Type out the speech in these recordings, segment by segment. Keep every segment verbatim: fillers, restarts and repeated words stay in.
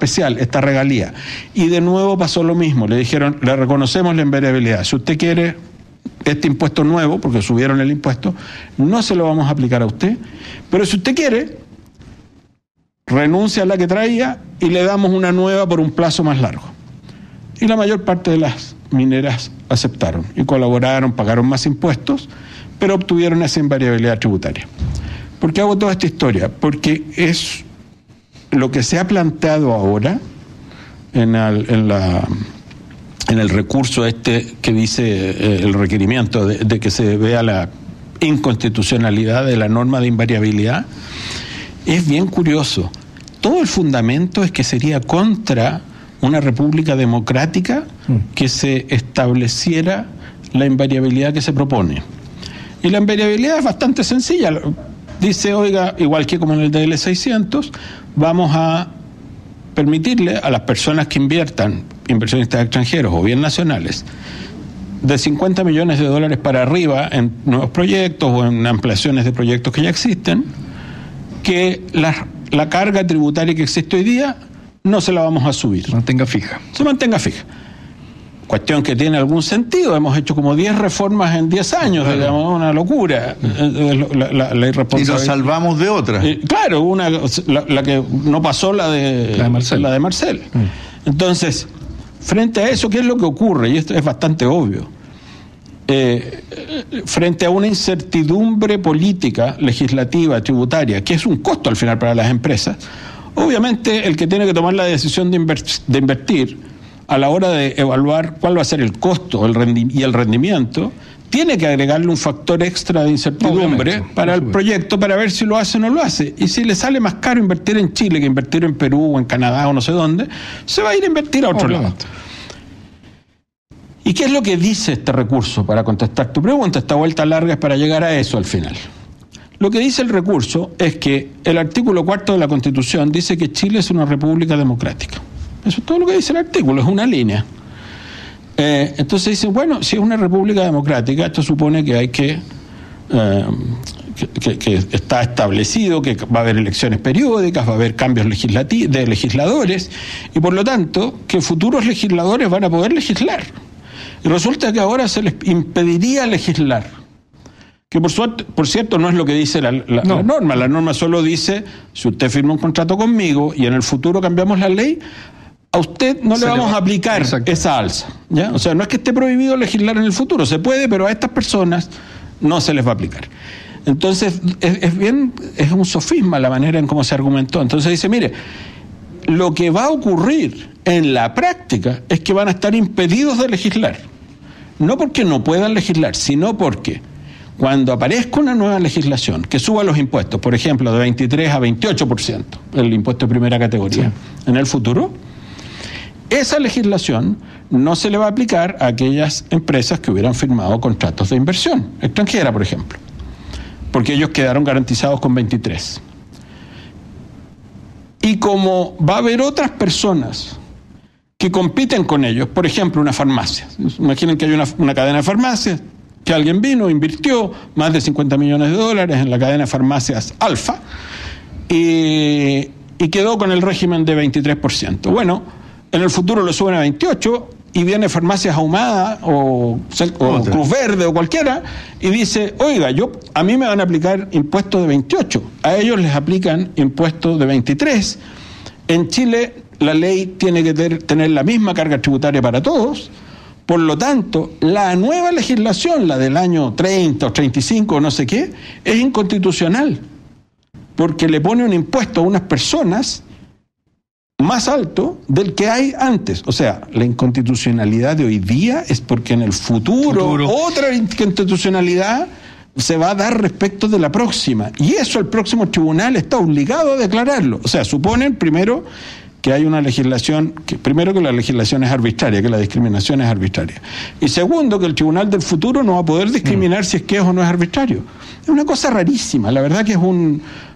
especial, esta regalía. Y de nuevo pasó lo mismo, le dijeron, le reconocemos la invariabilidad. Si usted quiere este impuesto nuevo, porque subieron el impuesto, no se lo vamos a aplicar a usted, pero si usted quiere, renuncia a la que traía y le damos una nueva por un plazo más largo. Y la mayor parte de las mineras aceptaron y colaboraron, pagaron más impuestos, pero obtuvieron esa invariabilidad tributaria. ¿Por qué hago toda esta historia? Porque es lo que se ha planteado ahora en el, en la, en el recurso este que dice eh, el requerimiento de, de que se vea la inconstitucionalidad de la norma de invariabilidad. Es bien curioso. Todo el fundamento es que sería contra una república democrática que se estableciera la invariabilidad que se propone. Y la invariabilidad es bastante sencilla. Dice, oiga, igual que como en el D L seiscientos, vamos a permitirle a las personas que inviertan, inversionistas extranjeros o bien nacionales, de cincuenta millones de dólares para arriba en nuevos proyectos o en ampliaciones de proyectos que ya existen, que la, la carga tributaria que existe hoy día no se la vamos a subir. Se mantenga fija. Se mantenga fija. Cuestión que tiene algún sentido. Hemos hecho como diez reformas en diez años, claro. Digamos, una locura. La, la, la irresponsabilidad. Y nos salvamos de otra. Eh, claro, una, la, la que no pasó, la de, la de Marcel. La de Marcel. Mm. Entonces, frente a eso, ¿qué es lo que ocurre? Y esto es bastante obvio. Eh, frente a una incertidumbre política, legislativa, tributaria, que es un costo al final para las empresas, obviamente el que tiene que tomar la decisión de, inver- de invertir a la hora de evaluar cuál va a ser el costo el rendi- y el rendimiento, tiene que agregarle un factor extra de incertidumbre obviamente, para el proyecto para ver si lo hace o no lo hace. Y si le sale más caro invertir en Chile que invertir en Perú o en Canadá o no sé dónde, se va a ir a invertir a otro obviamente. lado. ¿Y qué es lo que dice este recurso? Para contestar tu pregunta, esta vuelta larga es para llegar a eso al final. Lo que dice el recurso es que el artículo cuarto de la Constitución dice que Chile es una república democrática. Eso es todo lo que dice el artículo, es una línea. Eh, entonces dicen, bueno, si es una república democrática, esto supone que hay que, eh, que, que, que está establecido, que va a haber elecciones periódicas, va a haber cambios legislati- de legisladores, y por lo tanto, que futuros legisladores van a poder legislar. Y resulta que ahora se les impediría legislar. Que por, suerte, por cierto no es lo que dice la, la, no. la norma. La norma solo dice, si usted firma un contrato conmigo y en el futuro cambiamos la ley, a usted no se le vamos le va a aplicar Exacto. esa alza, ¿ya? O sea, no es que esté prohibido legislar en el futuro, se puede, pero a estas personas no se les va a aplicar. Entonces, es, es bien, es un sofisma la manera en cómo se argumentó. Entonces dice, mire, lo que va a ocurrir en la práctica es que van a estar impedidos de legislar. No porque no puedan legislar, sino porque cuando aparezca una nueva legislación que suba los impuestos, por ejemplo, de veintitrés a veintiocho por ciento, el impuesto de primera categoría, sí. en el futuro, esa legislación no se le va a aplicar a aquellas empresas que hubieran firmado contratos de inversión extranjera, por ejemplo, porque ellos quedaron garantizados con veintitrés. Y como va a haber otras personas que compiten con ellos, por ejemplo, una farmacia. Imaginen que hay una, una cadena de farmacias, que alguien vino, invirtió más de cincuenta millones de dólares en la cadena de farmacias Alfa y, y quedó con el régimen de veintitrés por ciento. Bueno, en el futuro lo suben a veintiocho y viene Farmacias Ahumada o, o Cruz Verde o cualquiera y dice, oiga, yo a mí me van a aplicar impuestos de veintiocho, a ellos les aplican impuestos de veintitrés. En Chile la ley tiene que ter, tener la misma carga tributaria para todos, por lo tanto, la nueva legislación, la del año treinta o treinta y cinco o no sé qué, es inconstitucional, porque le pone un impuesto a unas personas más alto del que hay antes. O sea, la inconstitucionalidad de hoy día es porque en el futuro, futuro. otra inconstitucionalidad se va a dar respecto de la próxima. Y eso el próximo tribunal está obligado a declararlo. O sea, suponen primero que hay una legislación, que primero que la legislación es arbitraria, que la discriminación es arbitraria. Y segundo, que el tribunal del futuro no va a poder discriminar mm. si es que es o no es arbitrario. Es una cosa rarísima, la verdad que es un...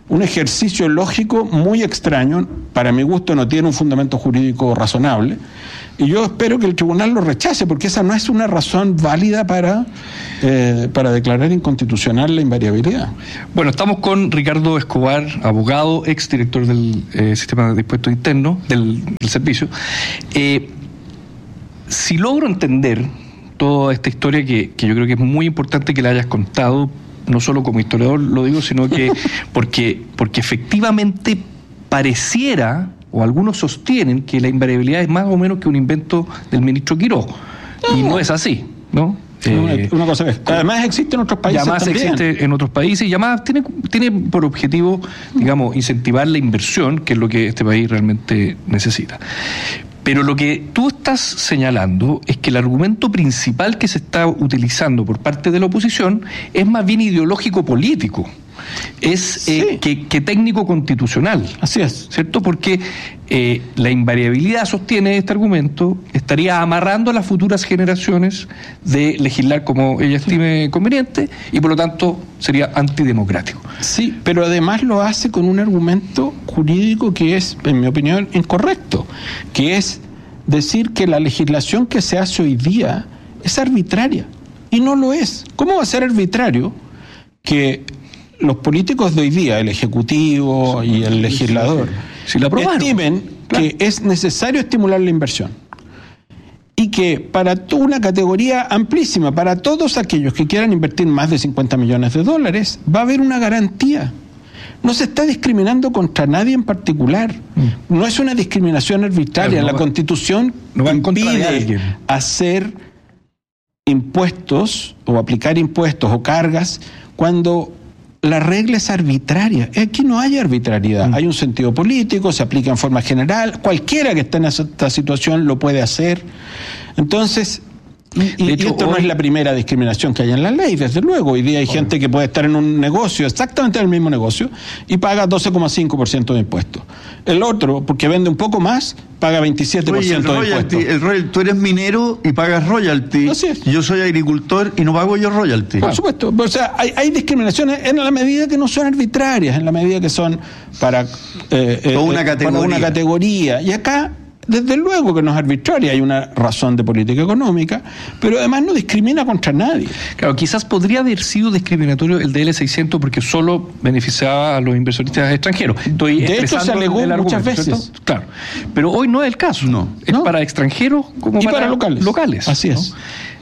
un ejercicio lógico muy extraño, para mi gusto no tiene un fundamento jurídico razonable, y yo espero que el tribunal lo rechace, porque esa no es una razón válida para, eh, para declarar inconstitucional la invariabilidad. Bueno, estamos con Ricardo Escobar, abogado, exdirector del eh, Sistema de Impuestos Internos, del, del servicio. Eh, si logro entender toda esta historia, que, que yo creo que es muy importante que la hayas contado, no solo como historiador lo digo, sino que porque, porque efectivamente pareciera, o algunos sostienen, que la invariabilidad es más o menos que un invento del ministro Quirós, no. Y no es así, ¿no? Una, eh, una cosa que además existe en otros países además también. existe en otros países y además tiene, tiene por objetivo, digamos, incentivar la inversión, que es lo que este país realmente necesita. Pero lo que tú estás señalando es que el argumento principal que se está utilizando por parte de la oposición es más bien ideológico-político, es sí. eh, que, que técnico-constitucional. Así es. ¿Cierto? Porque eh, la invariabilidad, sostiene este argumento, estaría amarrando a las futuras generaciones de legislar como ella estime conveniente y por lo tanto sería antidemocrático. Sí, pero además lo hace con un argumento jurídico que es, en mi opinión, incorrecto, que es decir que la legislación que se hace hoy día es arbitraria, y no lo es. ¿Cómo va a ser arbitrario que los políticos de hoy día, el Ejecutivo y el legislador, si la aprobaron, estimen claro. que es necesario estimular la inversión? Y que para toda una categoría amplísima, para todos aquellos que quieran invertir más de cincuenta millones de dólares, va a haber una garantía. No se está discriminando contra nadie en particular. Mm. No es una discriminación arbitraria. Claro, no la va, Constitución no impide hacer impuestos o aplicar impuestos o cargas cuando la regla es arbitraria. Aquí no hay arbitrariedad. Mm. Hay un sentido político, se aplica en forma general. Cualquiera que esté en esta situación lo puede hacer. Entonces, y, y, hecho, y esto hoy no es la primera discriminación que hay en la ley, desde luego. Hoy día hay hoy. gente que puede estar en un negocio, exactamente en el mismo negocio, y paga doce coma cinco por ciento de impuestos. El otro, porque vende un poco más, paga veintisiete por ciento Oye, el de royalty, impuestos. El royalty, tú eres minero y pagas royalty. Así es. Yo soy agricultor y no pago yo royalty. Por supuesto. O sea, hay, hay discriminaciones en la medida que no son arbitrarias, en la medida que son para, eh, eh, una, categoría. para una categoría. Y acá, desde luego que no es arbitraria, hay una razón de política económica, pero además no discrimina contra nadie. Claro, quizás podría haber sido discriminatorio el D L seiscientos porque solo beneficiaba a los inversionistas extranjeros. Estoy de hecho, se alegó muchas veces. ¿Cierto? Claro, pero hoy no es el caso. No. Es no. para extranjeros como y para, para locales. locales. Así ¿no? es.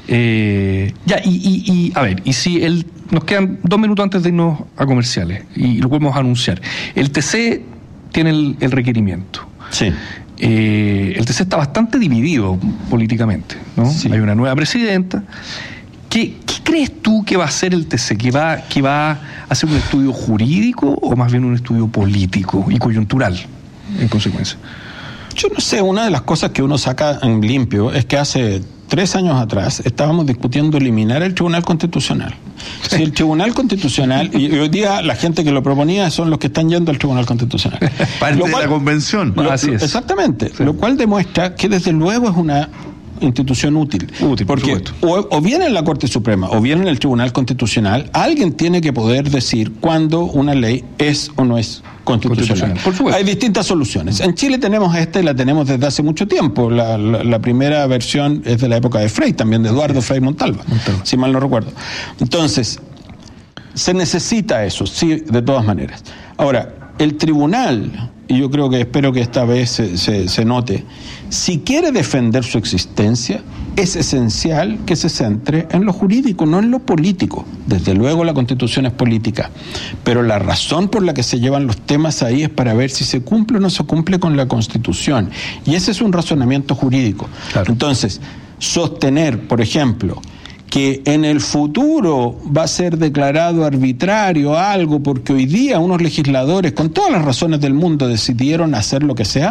Eh, ya, y, y, y a ver, y si el, nos quedan dos minutos antes de irnos a comerciales, y lo podemos anunciar. El T C tiene el, el requerimiento. Sí. Eh, el T C está bastante dividido políticamente, ¿no? Sí. Hay una nueva presidenta. ¿Qué, ¿Qué crees tú que va a hacer el T C? ¿Que va, que va a hacer un estudio jurídico o más bien un estudio político y coyuntural, en consecuencia? Yo no sé, una de las cosas que uno saca en limpio es que hace tres años atrás estábamos discutiendo eliminar el Tribunal Constitucional. Si el Tribunal Constitucional, y hoy día la gente que lo proponía son los que están yendo al Tribunal Constitucional. Parte cual, de la convención. Lo, Así es. Exactamente, sí. Lo cual demuestra que desde luego es una institución útil. Útil, porque por o, o bien en la Corte Suprema o bien en el Tribunal Constitucional, alguien tiene que poder decir cuándo una ley es o no es constitucional. constitucional. Hay distintas soluciones. En Chile tenemos esta y la tenemos desde hace mucho tiempo. La, la, la primera versión es de la época de Frei, también de Eduardo Frei Montalva, Montalva, si mal no recuerdo. Entonces, se necesita eso, sí, de todas maneras. Ahora, el tribunal, y yo creo que espero que esta vez se, se, se note, si quiere defender su existencia, es esencial que se centre en lo jurídico, no en lo político. Desde luego la Constitución es política, pero la razón por la que se llevan los temas ahí es para ver si se cumple o no se cumple con la Constitución. Y ese es un razonamiento jurídico. Claro. Entonces, sostener, por ejemplo, que en el futuro va a ser declarado arbitrario algo porque hoy día unos legisladores, con todas las razones del mundo, decidieron hacer lo que sea,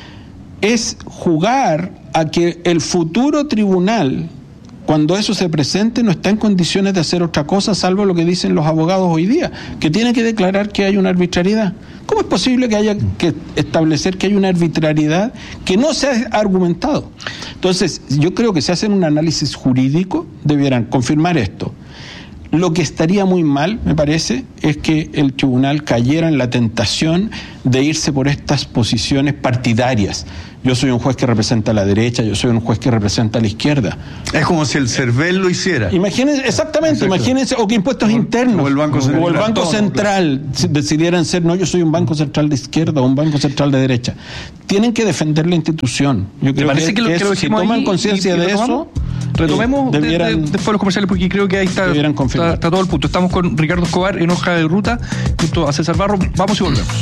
es jugar a que el futuro tribunal, cuando eso se presente, no está en condiciones de hacer otra cosa salvo lo que dicen los abogados hoy día, que tiene que declarar que hay una arbitrariedad. ¿Cómo es posible que haya que establecer que hay una arbitrariedad que no se ha argumentado? Entonces, yo creo que si hacen un análisis jurídico, debieran confirmar esto. Lo que estaría muy mal, me parece, es que el tribunal cayera en la tentación de irse por estas posiciones partidarias. Yo soy un juez que representa a la derecha, yo soy un juez que representa a la izquierda. Es como si el CERVEL lo hiciera. Imagínense, exactamente, Exacto. imagínense, o que impuestos o, internos, o el Banco Central, o el banco central claro. decidieran ser, no, yo soy un banco central de izquierda o un banco central de derecha. Tienen que defender la institución. Yo creo parece que, que, lo, que, que lo si toman conciencia de eso, retomemos eh, debieran, de, de, después de los comerciales, porque creo que ahí está, está, está todo el punto. Estamos con Ricardo Escobar en Hoja de Ruta, junto a César Barro. Vamos y volvemos.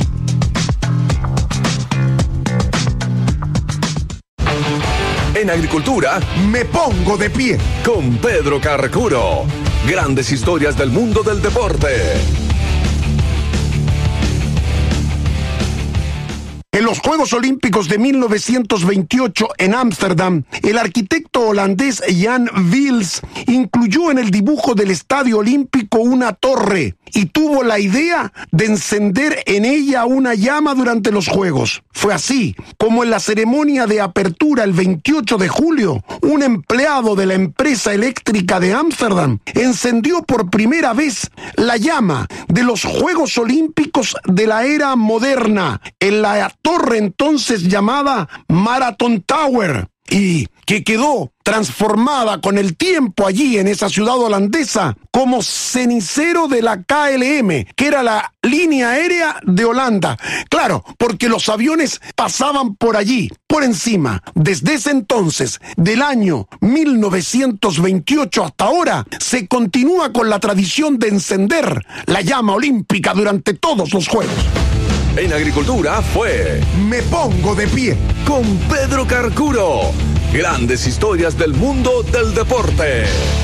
En Agricultura, me pongo de pie con Pedro Carcuro. Grandes historias del mundo del deporte. En los Juegos Olímpicos de mil novecientos veintiocho en Ámsterdam, el arquitecto holandés Jan Wils incluyó en el dibujo del Estadio Olímpico una torre y tuvo la idea de encender en ella una llama durante los Juegos. Fue así como en la ceremonia de apertura el veintiocho de julio, un empleado de la empresa eléctrica de Ámsterdam encendió por primera vez la llama de los Juegos Olímpicos de la era moderna en la torre entonces llamada Marathon Tower, y que quedó transformada con el tiempo allí en esa ciudad holandesa como cenicero de la K L M, que era la línea aérea de Holanda. Claro, porque los aviones pasaban por allí, por encima. Desde ese entonces, del año mil novecientos veintiocho hasta ahora, se continúa con la tradición de encender la llama olímpica durante todos los Juegos. En Agricultura fue Me Pongo de Pie con Pedro Carcuro. Grandes historias del mundo del deporte.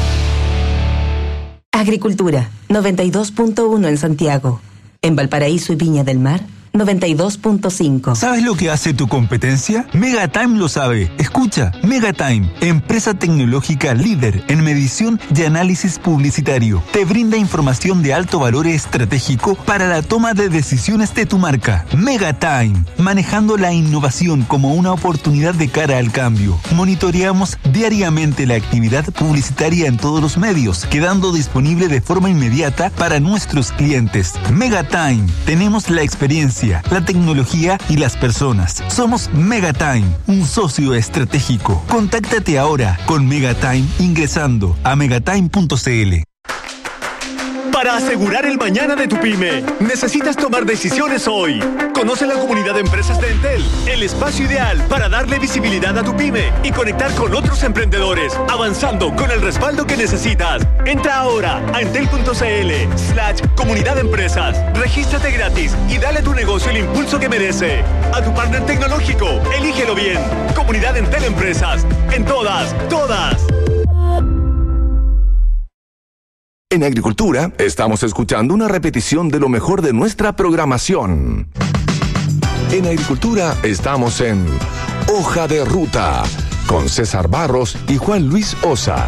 Agricultura, noventa y dos punto uno en Santiago. En Valparaíso y Viña del Mar, noventa y dos punto cinco. ¿Sabes lo que hace tu competencia? Megatime lo sabe. Escucha, Megatime, empresa tecnológica líder en medición y análisis publicitario. Te brinda información de alto valor estratégico para la toma de decisiones de tu marca. Megatime, manejando la innovación como una oportunidad de cara al cambio. Monitoreamos diariamente la actividad publicitaria en todos los medios, quedando disponible de forma inmediata para nuestros clientes. Megatime, tenemos la experiencia, la tecnología y las personas. Somos Megatime, un socio estratégico. Contáctate ahora con Megatime ingresando a megatime punto c l. Para asegurar el mañana de tu pyme, necesitas tomar decisiones hoy. Conoce la comunidad de empresas de Entel, el espacio ideal para darle visibilidad a tu pyme y conectar con otros emprendedores, avanzando con el respaldo que necesitas. Entra ahora a entel punto c l slash comunidad de empresas. Regístrate gratis y dale a tu negocio el impulso que merece. A tu partner tecnológico, elígelo bien. Comunidad Entel Empresas. En todas, todas. En Agricultura, estamos escuchando una repetición de lo mejor de nuestra programación. En Agricultura, estamos en Hoja de Ruta, con César Barros y Juan Luis Osa.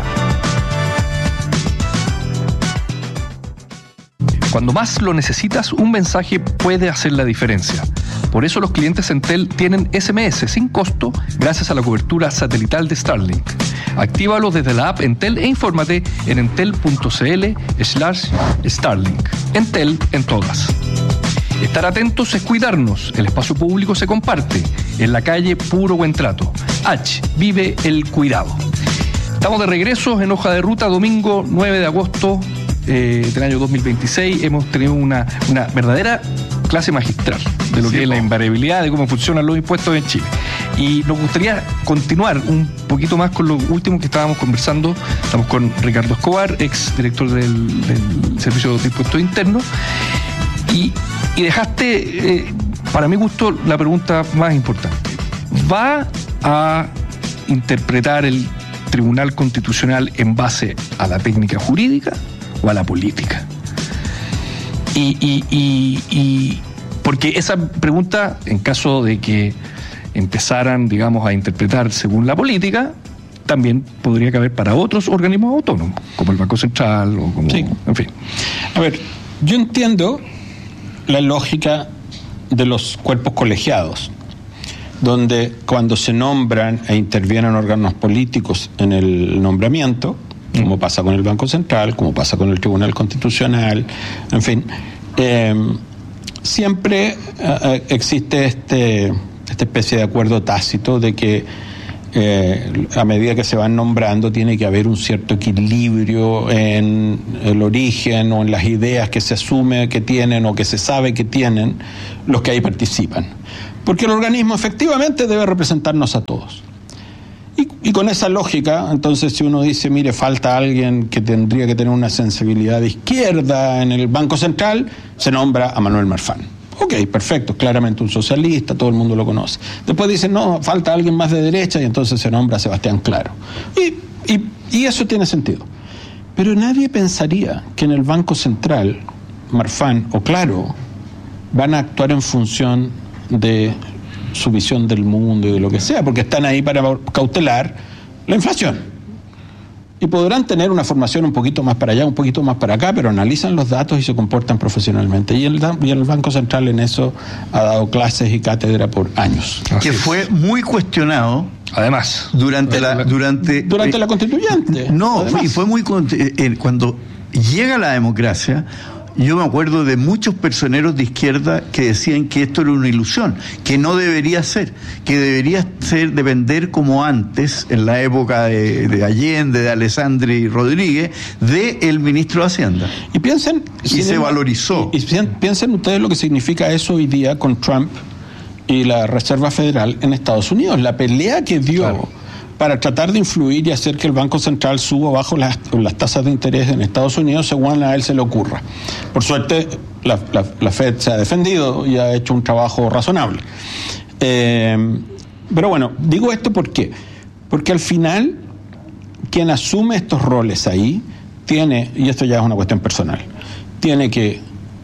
Cuando más lo necesitas, un mensaje puede hacer la diferencia. Por eso los clientes Entel tienen ese eme ese sin costo gracias a la cobertura satelital de Starlink. Actívalo desde la app Entel e infórmate en entel punto c l slash Starlink. Entel en todas. Estar atentos es cuidarnos. El espacio público se comparte. En la calle, puro buen trato. H. Vive el cuidado. Estamos de regreso en Hoja de Ruta, domingo nueve de agosto eh, del año dos mil veintiséis. Hemos tenido una, una verdadera clase magistral de lo sí, que es la invariabilidad, de cómo funcionan los impuestos en Chile. Y nos gustaría continuar un poquito más con lo último que estábamos conversando. Estamos con Ricardo Escobar, ex director del, del Servicio de Impuestos Internos. Y, y dejaste, eh, para mi gusto, la pregunta más importante. ¿Va a interpretar el Tribunal Constitucional en base a la técnica jurídica o a la política? Y, y, y, y porque esa pregunta, en caso de que empezaran, digamos, a interpretar según la política, también podría caber para otros organismos autónomos, como el Banco Central o como... Sí. En fin. A ver, yo entiendo la lógica de los cuerpos colegiados, donde cuando se nombran e intervienen órganos políticos en el nombramiento, como pasa con el Banco Central, como pasa con el Tribunal Constitucional, en fin. Eh, siempre eh, existe este, esta especie de acuerdo tácito de que eh, a medida que se van nombrando tiene que haber un cierto equilibrio en el origen o en las ideas que se asume que tienen o que se sabe que tienen los que ahí participan. Porque el organismo efectivamente debe representarnos a todos. Y, y con esa lógica, entonces, si uno dice, mire, falta alguien que tendría que tener una sensibilidad de izquierda en el Banco Central, se nombra a Manuel Marfan. Ok, perfecto, claramente un socialista, todo el mundo lo conoce. Después dicen, no, falta alguien más de derecha, y entonces se nombra a Sebastián Claro. Y, y, y eso tiene sentido. Pero nadie pensaría que en el Banco Central, Marfan o Claro van a actuar en función de su visión del mundo y de lo que sea, porque están ahí para cautelar la inflación. Y podrán tener una formación un poquito más para allá, un poquito más para acá, pero analizan los datos y se comportan profesionalmente. Y el, y el Banco Central en eso ha dado clases y cátedra por años. Que fue muy cuestionado, además, durante la durante durante eh, la constituyente. No, además. y fue muy eh, cuando llega la democracia. Yo me acuerdo de muchos personeros de izquierda que decían que esto era una ilusión, que no debería ser, que debería ser depender como antes, en la época de, de Allende, de Alessandri Rodríguez, de el ministro de Hacienda. Y piensen, y se el, valorizó. Y, y piensen ustedes lo que significa eso hoy día con Trump y la Reserva Federal en Estados Unidos, la pelea que dio. Claro. Para tratar de influir y hacer que el Banco Central suba bajo las, las tasas de interés en Estados Unidos según a él se le ocurra. Por suerte, la, la, la Fed se ha defendido y ha hecho un trabajo razonable. Eh, pero bueno, digo esto ¿por qué? Porque al final, quien asume estos roles ahí, tiene, y esto ya es una cuestión personal, tiene que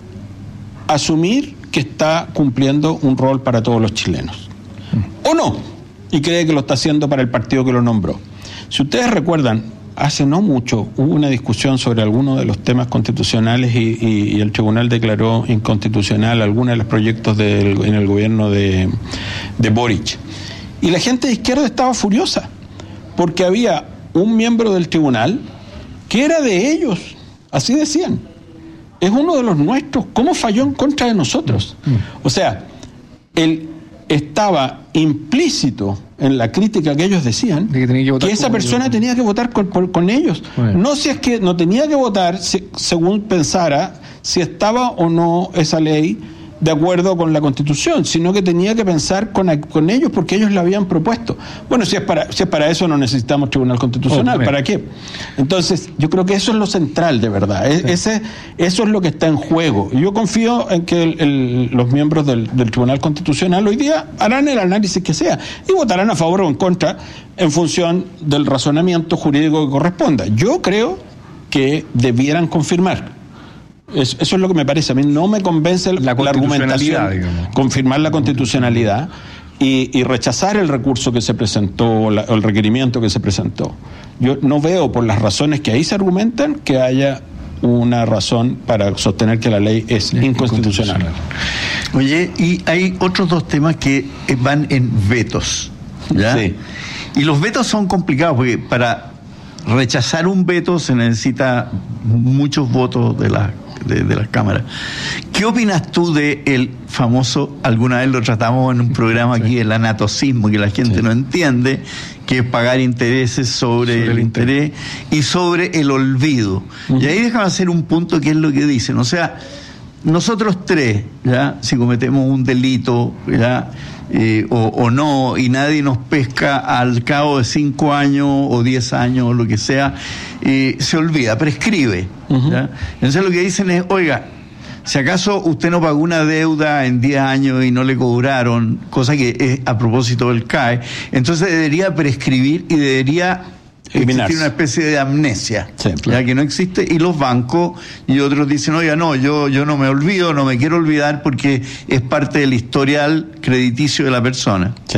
asumir que está cumpliendo un rol para todos los chilenos. ¿O no? Y cree que lo está haciendo para el partido que lo nombró. Si ustedes recuerdan, hace no mucho hubo una discusión sobre algunos de los temas constitucionales y, y, y el tribunal declaró inconstitucional algunos de los proyectos del, en el gobierno de, de Boric. Y la gente de izquierda estaba furiosa, porque había un miembro del tribunal que era de ellos, así decían. Es uno de los nuestros, ¿cómo falló en contra de nosotros? O sea, el... estaba implícito en la crítica que ellos decían que, que, que esa persona ellos. tenía que votar con, con, con ellos. Bueno. No si es que no tenía que votar si, según pensara si estaba o no esa ley de acuerdo con la Constitución, sino que tenía que pensar con, con ellos porque ellos la habían propuesto. Bueno, si es para si es para eso no necesitamos Tribunal Constitucional, oh, ¿para qué? Entonces, yo creo que eso es lo central de verdad, sí. ese eso es lo que está en juego. Yo confío en que el, el, los miembros del, del Tribunal Constitucional hoy día harán el análisis que sea y votarán a favor o en contra en función del razonamiento jurídico que corresponda. Yo creo que debieran confirmar. Eso, eso es lo que me parece. A mí no me convence la, la argumentación, digamos. Confirmar la constitucionalidad y, y rechazar el recurso que se presentó, la, el requerimiento que se presentó. Yo no veo, por las razones que ahí se argumentan, que haya una razón para sostener que la ley es, es inconstitucional. inconstitucional. Oye, y hay otros dos temas que van en vetos, ¿ya? Sí. Y los vetos son complicados porque para rechazar un veto se necesita muchos votos de la De, de las cámaras. ¿Qué opinas tú de el famoso, alguna vez lo tratamos en un programa aquí, sí. el anatocismo, que la gente sí. no entiende, que es pagar intereses sobre, sobre el, el interés, interés y sobre el olvido? Uh-huh. Y ahí déjame hacer un punto que es lo que dicen. O sea, nosotros tres, ya, si cometemos un delito, ya, eh, o, o no, y nadie nos pesca al cabo de cinco años o diez años o lo que sea, eh, se olvida, prescribe. Uh-huh. ¿Ya? Entonces lo que dicen es, oiga, si acaso usted no pagó una deuda en diez años y no le cobraron, cosa que es a propósito del C A E, entonces debería prescribir y debería existir una especie de amnesia, sí, claro. ya que no existe, y los bancos y otros dicen, oiga, no, yo, yo no me olvido, no me quiero olvidar porque es parte del historial crediticio de la persona. Sí.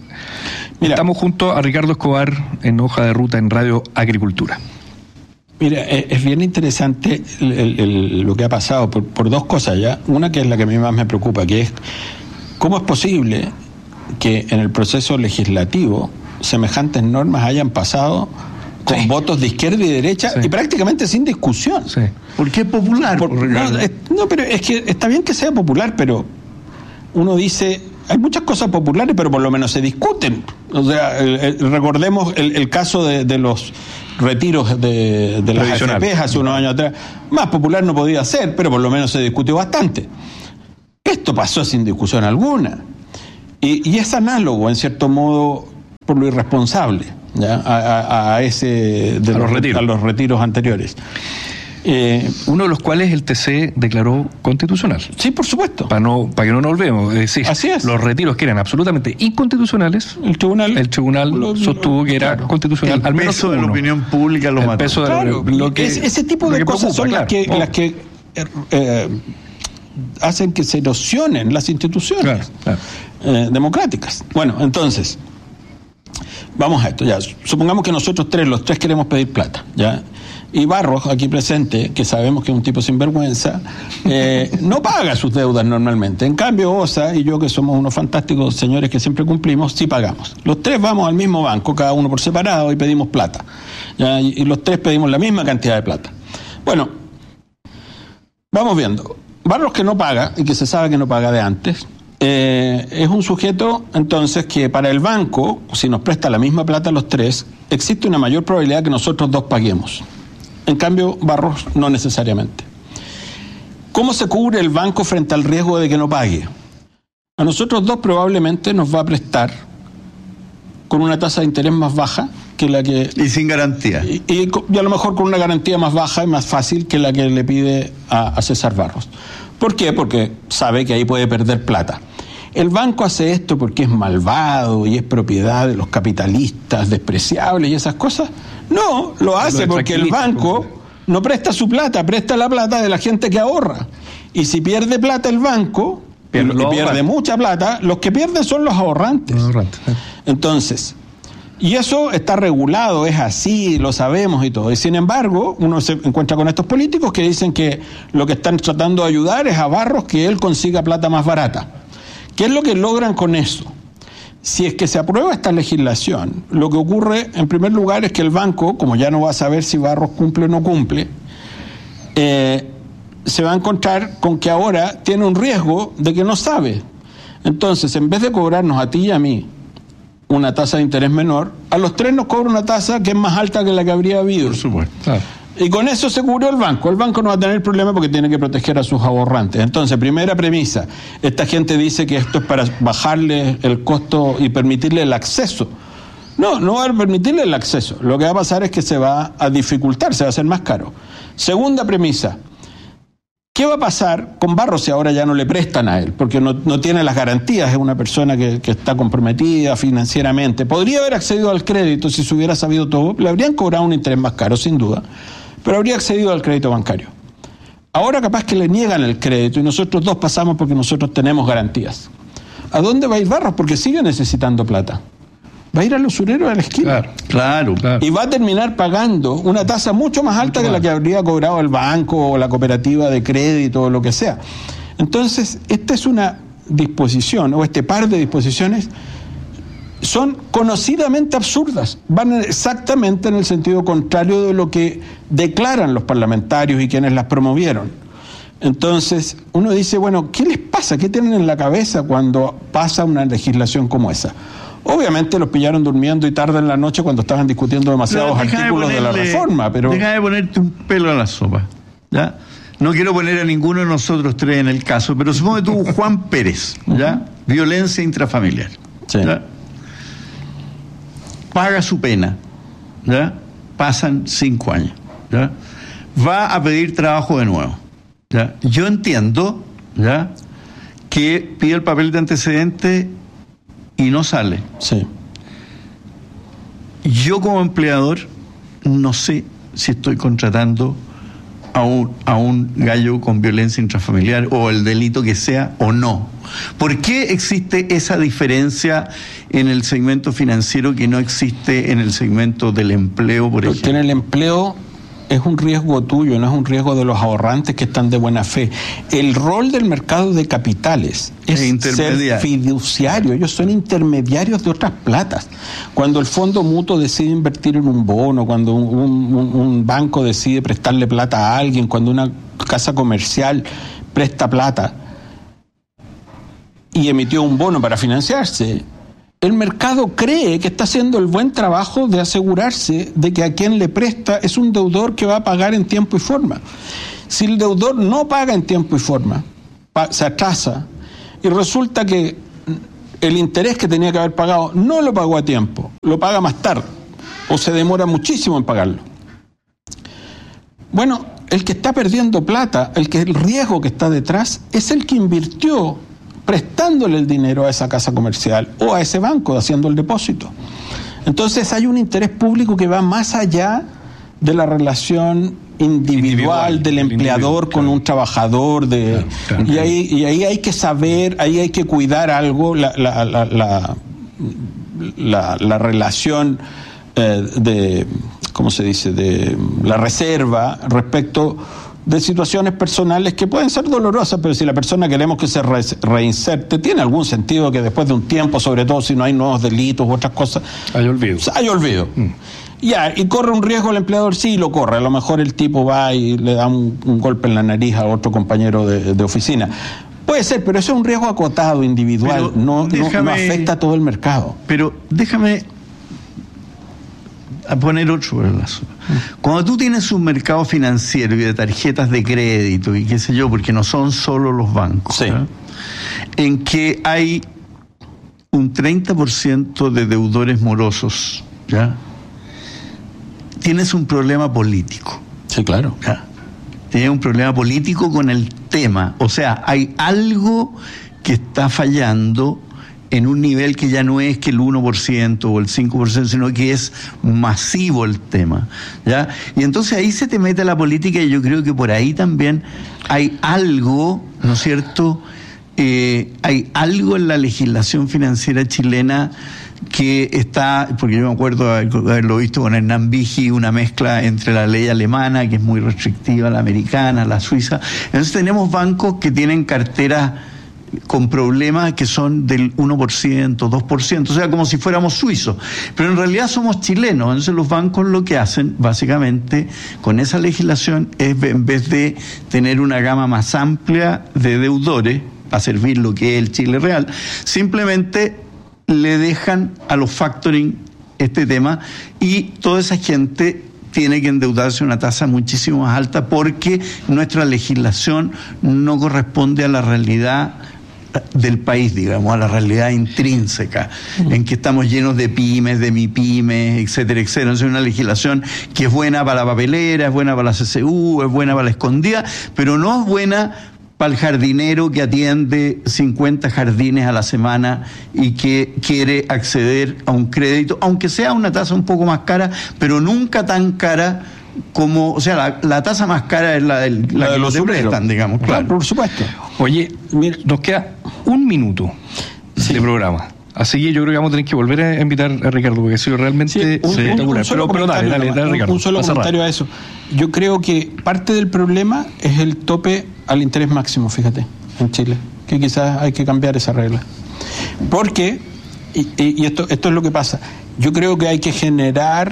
Mira, estamos junto a Ricardo Escobar en Hoja de Ruta en Radio Agricultura. Mira, es bien interesante el, el, el, lo que ha pasado por, por dos cosas ya. Una que es la que a mí más me preocupa, que es cómo es posible que en el proceso legislativo semejantes normas hayan pasado con sí. votos de izquierda y derecha, sí. y prácticamente sin discusión. Sí. ¿Por qué es popular? Por, no, es, no, pero es que está bien que sea popular, pero uno dice, hay muchas cosas populares, pero por lo menos se discuten. O sea, el, el, recordemos el, el caso de, de los retiros de, de las A F P hace unos años atrás. Más popular no podía ser, pero por lo menos se discutió bastante. Esto pasó sin discusión alguna. Y, y es análogo, en cierto modo, por lo irresponsable, ¿ya? A, a, a ese de a, los, los retiros. a los retiros anteriores. Eh, Uno de los cuales el T C declaró constitucional. Sí, por supuesto. Para no, para que no nos olvidemos. Es decir, así es. Los retiros que eran absolutamente inconstitucionales, el tribunal, el tribunal lo, sostuvo que era claro. constitucional. El al menos peso uno. de la opinión pública lo el mató. Peso de claro, lo, lo que, es, ese tipo de cosas preocupa, son las claro. que, oh. las que eh, eh, hacen que se erosionen las instituciones claro, claro. Eh, democráticas. Bueno, entonces, vamos a esto. Ya, supongamos que nosotros tres, los tres queremos pedir plata, ¿ya? Y Barros, aquí presente, que sabemos que es un tipo sinvergüenza, eh, no paga sus deudas normalmente. En cambio, Osa y yo, que somos unos fantásticos señores que siempre cumplimos, sí pagamos. Los tres vamos al mismo banco, cada uno por separado, y pedimos plata. ¿Ya? Y, y los tres pedimos la misma cantidad de plata. Bueno, vamos viendo. Barros, que no paga, y que se sabe que no paga de antes, eh, es un sujeto, entonces, que para el banco, si nos presta la misma plata a los tres, existe una mayor probabilidad que nosotros dos paguemos. En cambio, Barros no necesariamente. ¿Cómo se cubre el banco frente al riesgo de que no pague? A nosotros dos probablemente nos va a prestar con una tasa de interés más baja que la que... Y sin garantía. Y, y, y a lo mejor con una garantía más baja y más fácil que la que le pide a, a César Barros. ¿Por qué? Porque sabe que ahí puede perder plata. El banco hace esto porque es malvado y es propiedad de los capitalistas despreciables y esas cosas. No, lo hace porque el banco no presta su plata, presta la plata de la gente que ahorra. Y si pierde plata el banco, pierde, y pierde mucha plata, los que pierden son los ahorrantes. Los ahorrantes. Entonces, y eso está regulado, es así, lo sabemos y todo. Y sin embargo, uno se encuentra con estos políticos que dicen que lo que están tratando de ayudar es a Barros que él consiga plata más barata. ¿Qué es lo que logran con eso? Si es que se aprueba esta legislación, lo que ocurre en primer lugar es que el banco, como ya no va a saber si Barros cumple o no cumple, eh, se va a encontrar con que ahora tiene un riesgo de que no sabe. Entonces, en vez de cobrarnos a ti y a mí una tasa de interés menor, a los tres nos cobra una tasa que es más alta que la que habría habido. Por supuesto. Claro. Y con eso se cubrió el banco. El banco no va a tener problema porque tiene que proteger a sus ahorrantes. Entonces, primera premisa, esta gente dice que esto es para bajarle el costo y permitirle el acceso. No, no va a permitirle el acceso. Lo que va a pasar es que se va a dificultar, se va a hacer más caro. Segunda premisa, ¿qué va a pasar con Barros si ahora ya no le prestan a él? Porque no, no tiene las garantías, es una persona que, que está comprometida financieramente. Podría haber accedido al crédito si se hubiera sabido todo, le habrían cobrado un interés más caro, sin duda, pero habría accedido al crédito bancario. Ahora capaz que le niegan el crédito y nosotros dos pasamos porque nosotros tenemos garantías. ¿A dónde va a ir Barros? Porque sigue necesitando plata. Va a ir al usurero de la esquina. Claro, claro, claro. Y va a terminar pagando una tasa mucho más alta mucho que más. la que habría cobrado el banco o la cooperativa de crédito o lo que sea. Entonces, esta es una disposición, o este par de disposiciones, son conocidamente absurdas. Van exactamente en el sentido contrario de lo que declaran los parlamentarios y quienes las promovieron. Entonces, uno dice, bueno, ¿qué les pasa? ¿Qué tienen en la cabeza cuando pasa una legislación como esa? Obviamente los pillaron durmiendo y tarde en la noche cuando estaban discutiendo demasiados no, artículos de, ponerle, de la reforma, pero... Deja de ponerte un pelo a la sopa, ¿ya? No quiero poner a ninguno de nosotros tres en el caso, pero supongo tú, Juan Pérez, ¿ya? Violencia intrafamiliar, sí. ¿ya? Paga su pena, ¿ya? Pasan cinco años, ¿ya? Va a pedir trabajo de nuevo, ¿ya? Yo entiendo, ¿ya?, que pide el papel de antecedente y no sale. Sí. Yo como empleador no sé si estoy contratando a un, a un gallo con violencia intrafamiliar o el delito que sea o no. ¿Por qué existe esa diferencia en el segmento financiero que no existe en el segmento del empleo, por Porque ejemplo? en el empleo es un riesgo tuyo, no es un riesgo de los ahorrantes que están de buena fe. El rol del mercado de capitales es ser fiduciario, ellos son intermediarios de otras platas. Cuando el fondo mutuo decide invertir en un bono, cuando un, un, un banco decide prestarle plata a alguien, cuando una casa comercial presta plata y emitió un bono para financiarse, el mercado cree que está haciendo el buen trabajo de asegurarse de que a quien le presta es un deudor que va a pagar en tiempo y forma. Si el deudor no paga en tiempo y forma, se atrasa y resulta que el interés que tenía que haber pagado no lo pagó a tiempo, lo paga más tarde o se demora muchísimo en pagarlo. Bueno, el que está perdiendo plata, el que el riesgo que está detrás es el que invirtió prestándole el dinero a esa casa comercial o a ese banco haciendo el depósito. Entonces hay un interés público que va más allá de la relación individual, individual del empleador con claro. un trabajador de claro, claro, y ahí y ahí hay que saber, ahí hay que cuidar algo, la la la la, la, la relación eh, de ¿cómo se dice? de la reserva respecto de situaciones personales que pueden ser dolorosas, pero si la persona queremos que se re- reinserte, tiene algún sentido que después de un tiempo, sobre todo si no hay nuevos delitos u otras cosas, hay olvido. Hay olvido. Mm. Ya, y corre un riesgo el empleador, sí lo corre, a lo mejor el tipo va y le da un, un golpe en la nariz a otro compañero de, de oficina. Puede ser, pero eso es un riesgo acotado, individual, no, déjame, no, no afecta a todo el mercado. Pero déjame a poner otro lazo. Cuando tú tienes un mercado financiero y de tarjetas de crédito y qué sé yo, porque no son solo los bancos, sí. ¿verdad? En que hay un treinta por ciento de deudores morosos, ¿ya? Tienes un problema político. Sí, claro. ¿Ya? Tienes un problema político con el tema. O sea, hay algo que está fallando en un nivel que ya no es que el uno por ciento o el cinco por ciento, sino que es masivo el tema, ¿ya? Y entonces ahí se te mete la política y yo creo que por ahí también hay algo, ¿no es cierto?, eh, hay algo en la legislación financiera chilena que está, porque yo me acuerdo haberlo visto con Hernán Vigi, una mezcla entre la ley alemana, que es muy restrictiva, la americana, la suiza. Entonces tenemos bancos que tienen carteras con problemas que son del uno por ciento, dos por ciento, o sea, como si fuéramos suizos, pero en realidad somos chilenos. Entonces los bancos lo que hacen, básicamente, con esa legislación, es en vez de tener una gama más amplia de deudores, para servir lo que es el Chile real, simplemente le dejan a los factoring este tema y toda esa gente tiene que endeudarse a una tasa muchísimo más alta porque nuestra legislación no corresponde a la realidad del país, digamos, a la realidad intrínseca, uh-huh. en que estamos llenos de pymes, de mipymes, etcétera, etcétera. Es una legislación que es buena para la papelera, es buena para la C C U, es buena para la escondida, pero no es buena para el jardinero que atiende cincuenta jardines a la semana y que quiere acceder a un crédito, aunque sea una tasa un poco más cara, pero nunca tan cara como, o sea, la, la tasa más cara es la, del, la, la de los que prestan, digamos. Claro. Claro, por supuesto. Oye, mira, nos queda un minuto sí. de programa. Así que yo creo que vamos a tener que volver a invitar a Ricardo, porque ha sido realmente sí, un, espectacular. Un, un pero, pero dale, dale, dale, Ricardo. Un solo comentario a eso. Yo creo que parte del problema es el tope al interés máximo, fíjate, en Chile, que quizás hay que cambiar esa regla. Porque, y, y esto, esto es lo que pasa, yo creo que hay que generar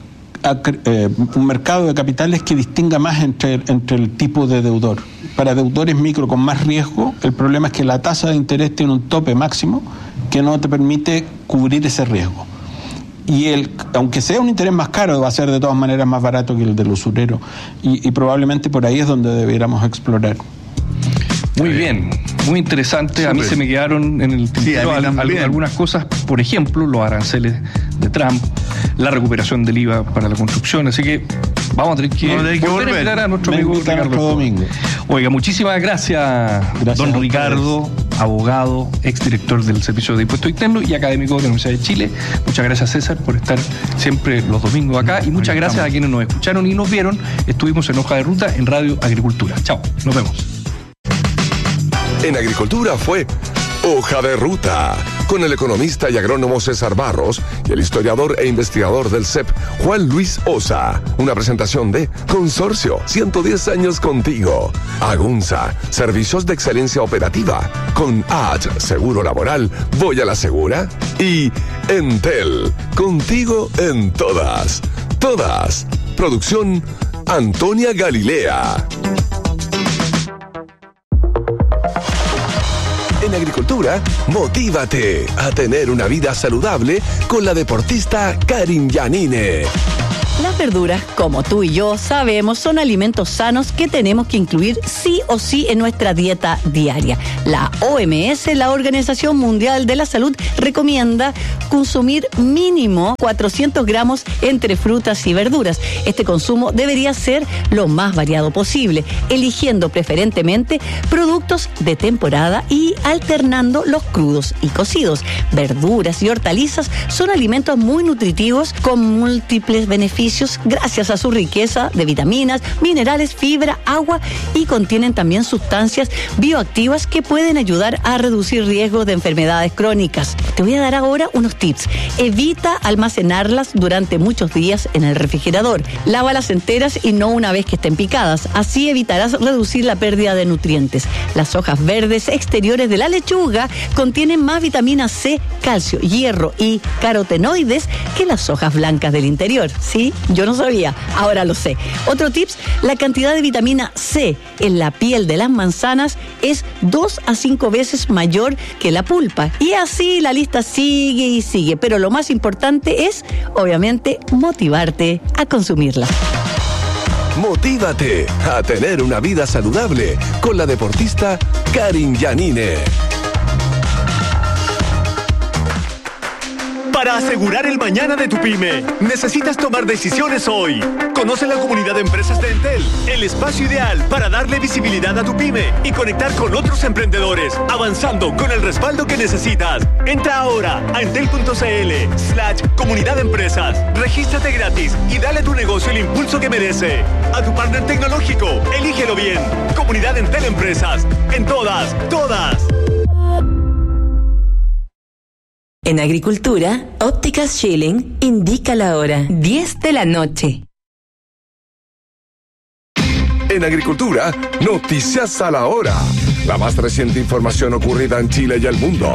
eh, un mercado de capitales que distinga más entre, entre el tipo de deudor. Para deudores micro con más riesgo, el problema es que la tasa de interés tiene un tope máximo que no te permite cubrir ese riesgo. Y el, aunque sea un interés más caro, va a ser de todas maneras más barato que el del usurero. Y, y probablemente por ahí es donde debiéramos explorar. Muy bien, muy interesante. Super. A mí se me quedaron en el tintero sí, al, al, algunas cosas, por ejemplo, los aranceles de Trump, la recuperación del I V A para la construcción. Así que vamos a tener que, vamos a, tener que volver a invitar a nuestro amigo Ricardo Domingo. Oiga, muchísimas gracias, gracias don Ricardo, abogado, exdirector del Servicio de Impuestos Internos y académico de la Universidad de Chile. Muchas gracias, César, por estar siempre los domingos acá. Y muchas gracias a quienes nos escucharon y nos vieron. Estuvimos en Hoja de Ruta en Radio Agricultura. Chao, nos vemos. En Agricultura fue Hoja de Ruta con el economista y agrónomo César Barros y el historiador e investigador del C E P, Juan Luis Osa. Una presentación de Consorcio, ciento diez años contigo. Agunza, servicios de excelencia operativa. Con A H, seguro laboral, voy a la segura. Y Entel, contigo en todas. Todas. Producción Antonia Galilea. En agricultura, motívate a tener una vida saludable con la deportista Karin Yanine. Las verduras, como tú y yo sabemos, son alimentos sanos que tenemos que incluir sí o sí en nuestra dieta diaria. La O M S, la Organización Mundial de la Salud, recomienda consumir mínimo cuatrocientos gramos entre frutas y verduras. Este consumo debería ser lo más variado posible, eligiendo preferentemente productos de temporada y alternando los crudos y cocidos. Verduras y hortalizas son alimentos muy nutritivos con múltiples beneficios gracias a su riqueza de vitaminas, minerales, fibra, agua y contienen también sustancias bioactivas que pueden ayudar a reducir riesgos de enfermedades crónicas. Te voy a dar ahora unos tips. Evita almacenarlas durante muchos días en el refrigerador. Lávalas enteras y no una vez que estén picadas. Así evitarás reducir la pérdida de nutrientes. Las hojas verdes exteriores de la lechuga contienen más vitamina C, calcio, hierro y carotenoides que las hojas blancas del interior. ¿Sí? Yo no sabía, ahora lo sé. Otro tips, la cantidad de vitamina C en la piel de las manzanas es dos a cinco veces mayor que la pulpa. Y así la lista sigue y sigue, pero lo más importante es, obviamente, motivarte a consumirla. Motívate a tener una vida saludable con la deportista Karin Yanine. Para asegurar el mañana de tu pyme, necesitas tomar decisiones hoy. Conoce la comunidad de empresas de Entel, el espacio ideal para darle visibilidad a tu pyme y conectar con otros emprendedores, avanzando con el respaldo que necesitas. Entra ahora a entel.cl slash comunidad de empresas. Regístrate gratis y dale a tu negocio el impulso que merece. A tu partner tecnológico, elígelo bien. Comunidad Entel Empresas. En todas, todas. En agricultura, Ópticas Schilling indica la hora, diez de la noche. En agricultura, noticias a la hora. La más reciente información ocurrida en Chile y el mundo.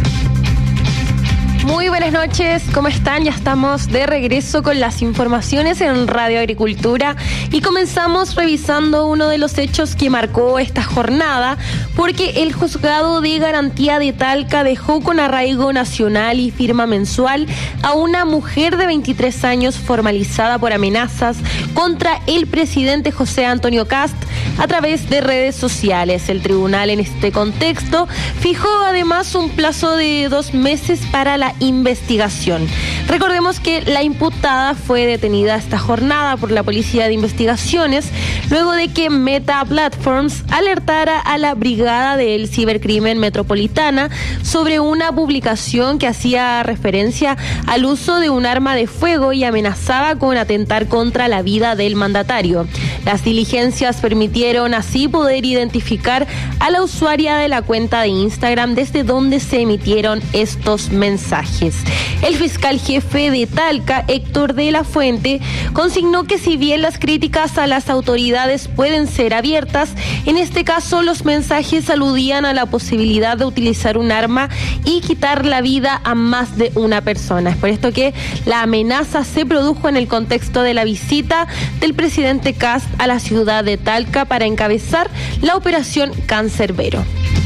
Muy buenas noches, ¿cómo están? Ya estamos de regreso con las informaciones en Radio Agricultura y comenzamos revisando uno de los hechos que marcó esta jornada, porque el Juzgado de Garantía de Talca dejó con arraigo nacional y firma mensual a una mujer de veintitrés años formalizada por amenazas contra el presidente José Antonio Kast a través de redes sociales. El tribunal en este contexto fijó además un plazo de dos meses para la investigación. Recordemos que la imputada fue detenida esta jornada por la Policía de Investigaciones luego de que Meta Platforms alertara a la Brigada del Cibercrimen Metropolitana sobre una publicación que hacía referencia al uso de un arma de fuego y amenazaba con atentar contra la vida del mandatario. Las diligencias permitieron así poder identificar a la usuaria de la cuenta de Instagram desde donde se emitieron estos mensajes. El fiscal jefe de Talca, Héctor de la Fuente, consignó que si bien las críticas a las autoridades pueden ser abiertas, en este caso los mensajes aludían a la posibilidad de utilizar un arma y quitar la vida a más de una persona. Es por esto que la amenaza se produjo en el contexto de la visita del presidente Kast a la ciudad de Talca para encabezar la operación Cancerbero.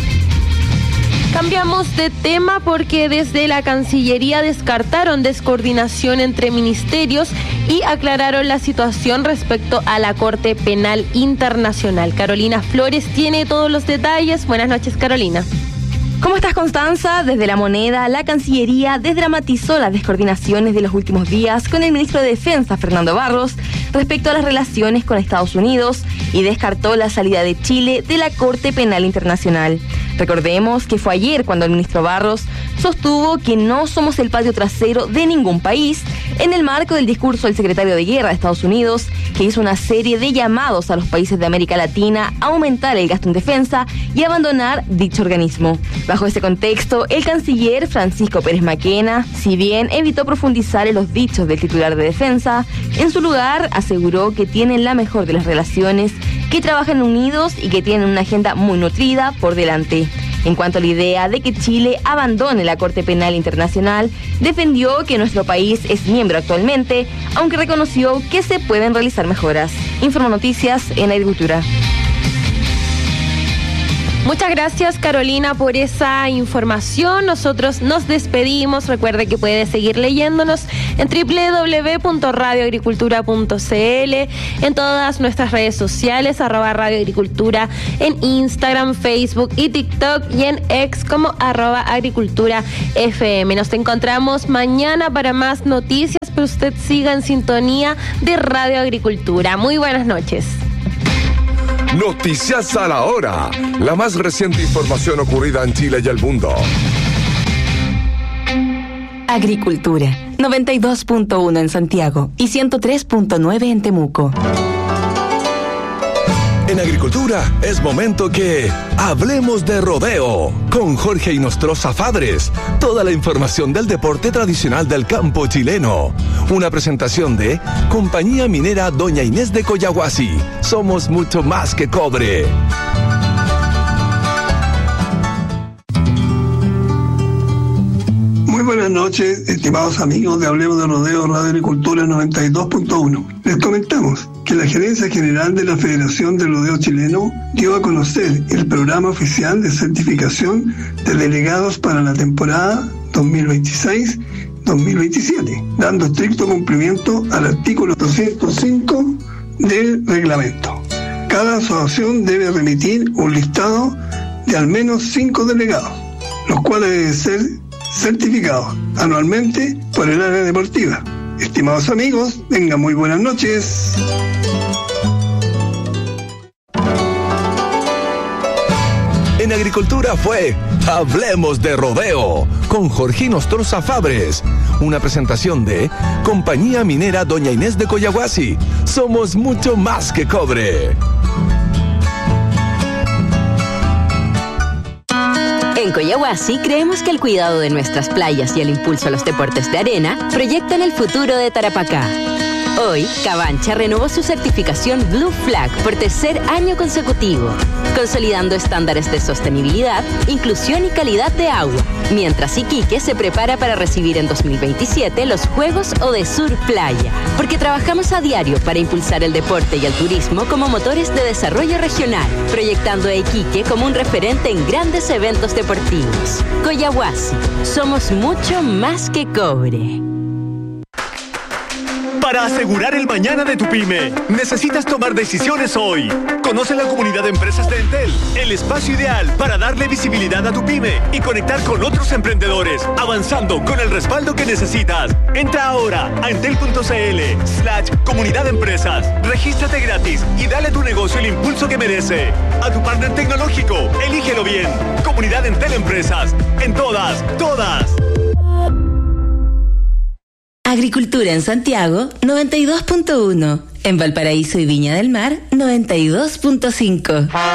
Cambiamos de tema porque desde la Cancillería descartaron descoordinación entre ministerios y aclararon la situación respecto a la Corte Penal Internacional. Carolina Flores tiene todos los detalles. Buenas noches, Carolina. ¿Cómo estás, Constanza? Desde La Moneda, la Cancillería desdramatizó las descoordinaciones de los últimos días con el ministro de Defensa, Fernando Barros, respecto a las relaciones con Estados Unidos y descartó la salida de Chile de la Corte Penal Internacional. Recordemos que fue ayer cuando el ministro Barros sostuvo que no somos el patio trasero de ningún país en el marco del discurso del secretario de Guerra de Estados Unidos que hizo una serie de llamados a los países de América Latina a aumentar el gasto en defensa y abandonar dicho organismo. Bajo ese contexto, el canciller Francisco Pérez Maquena, si bien evitó profundizar en los dichos del titular de defensa, en su lugar aseguró que tienen la mejor de las relaciones, que trabajan unidos y que tienen una agenda muy nutrida por delante. En cuanto a la idea de que Chile abandone la Corte Penal Internacional, defendió que nuestro país es miembro actualmente, aunque reconoció que se pueden realizar mejoras. Informa Noticias en Agricultura. Muchas gracias, Carolina, por esa información. Nosotros nos despedimos. Recuerde que puede seguir leyéndonos en doble u doble u doble u punto radio agricultura punto c l, en todas nuestras redes sociales, arroba Radio Agricultura, en Instagram, Facebook y TikTok, y en X como arroba Agricultura F M. Nos encontramos mañana para más noticias, pero usted siga en sintonía de Radio Agricultura. Muy buenas noches. Noticias a la hora. La más reciente información ocurrida en Chile y el mundo. Agricultura, noventa y dos punto uno en Santiago y ciento tres punto nueve en Temuco. En Agricultura es momento que hablemos de rodeo con Jorge Inostroza Fabres. Toda la información del deporte tradicional del campo chileno. Una presentación de Compañía Minera Doña Inés de Collahuasi. Somos mucho más que cobre. Muy buenas noches, estimados amigos de Hablemos de Rodeo Radio Agricultura noventa y dos punto uno. Les comentamos que la Gerencia General de la Federación del Rodeo Chileno dio a conocer el programa oficial de certificación de delegados para la temporada dos mil veintiséis dos mil veintisiete, dando estricto cumplimiento al artículo doscientos cinco del reglamento. Cada asociación debe remitir un listado de al menos cinco delegados, los cuales deben ser certificados anualmente por el área deportiva. Estimados amigos, tengan muy buenas noches. En Agricultura fue Hablemos de Rodeo con Jorge Inostroza Fabres. Una presentación de Compañía Minera Doña Inés de Collahuasi. Somos mucho más que cobre. En Collahuasi creemos que el cuidado de nuestras playas y el impulso a los deportes de arena proyectan el futuro de Tarapacá. Hoy, Cabancha renovó su certificación Blue Flag por tercer año consecutivo, consolidando estándares de sostenibilidad, inclusión y calidad de agua, mientras Iquique se prepara para recibir en dos mil veintisiete los Juegos Odesur Playa, porque trabajamos a diario para impulsar el deporte y el turismo como motores de desarrollo regional, proyectando a Iquique como un referente en grandes eventos deportivos. Collahuasi, somos mucho más que cobre. Para asegurar el mañana de tu pyme, necesitas tomar decisiones hoy. Conoce la comunidad de empresas de Entel, el espacio ideal para darle visibilidad a tu pyme y conectar con otros emprendedores, avanzando con el respaldo que necesitas. Entra ahora a entel.cl slash comunidad de empresas. Regístrate gratis y dale a tu negocio el impulso que merece. A tu partner tecnológico, elígelo bien. Comunidad Entel Empresas. En todas, todas. Agricultura en Santiago, noventa y dos punto uno. En Valparaíso y Viña del Mar, noventa y dos punto cinco.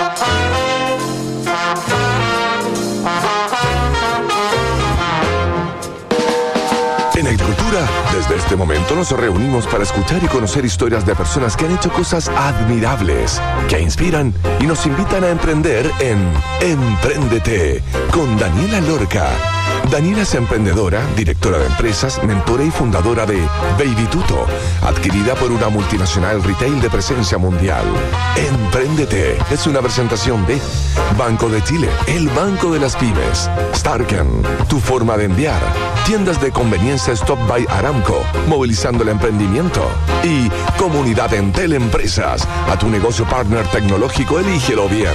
En Agricultura, desde este momento nos reunimos para escuchar y conocer historias de personas que han hecho cosas admirables, que inspiran y nos invitan a emprender en Empréndete con Daniela Lorca. Daniela es emprendedora, directora de empresas, mentora y fundadora de Baby Tuto, adquirida por una multinacional retail de presencia mundial. Empréndete es una presentación de Banco de Chile, el banco de las pymes. Starken, tu forma de enviar. Tiendas de conveniencia Stop by Aramco, movilizando el emprendimiento. Y Comunidad Entel Empresas, a tu negocio partner tecnológico, elígelo bien.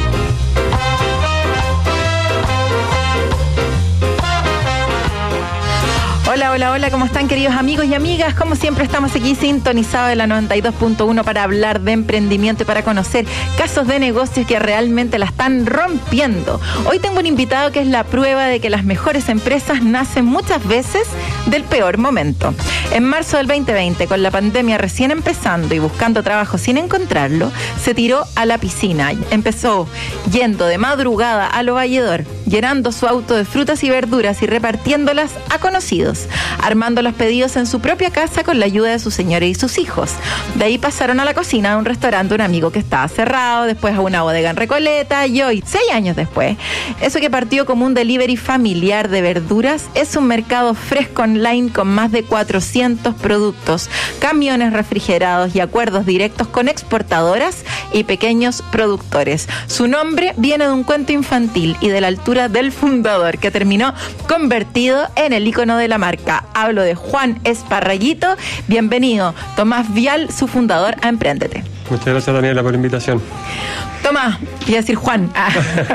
Hola, hola, hola, ¿cómo están, queridos amigos y amigas? Como siempre estamos aquí sintonizados en la noventa y dos punto uno para hablar de emprendimiento y para conocer casos de negocios que realmente la están rompiendo. Hoy tengo un invitado que es la prueba de que las mejores empresas nacen muchas veces del peor momento. En marzo del veinte veinte, con la pandemia recién empezando y buscando trabajo sin encontrarlo, se tiró a la piscina. Empezó yendo de madrugada a lo valledor, llenando su auto de frutas y verduras y repartiéndolas a conocidos, armando los pedidos en su propia casa con la ayuda de su señora y sus hijos. De ahí pasaron a la cocina de un restaurante, un amigo que estaba cerrado, después a una bodega en Recoleta y hoy, seis años después, eso que partió como un delivery familiar de verduras es un mercado fresco online con más de cuatrocientos productos, camiones refrigerados y acuerdos directos con exportadoras y pequeños productores. Su nombre viene de un cuento infantil y de la altura del fundador, que terminó convertido en el ícono de la marca. Hablo de Juan Esparraguito. Bienvenido, Tomás Vial, su fundador, a Emprendete. Muchas gracias, Daniela, por la invitación. Tomás, iba a decir Juan. Ah.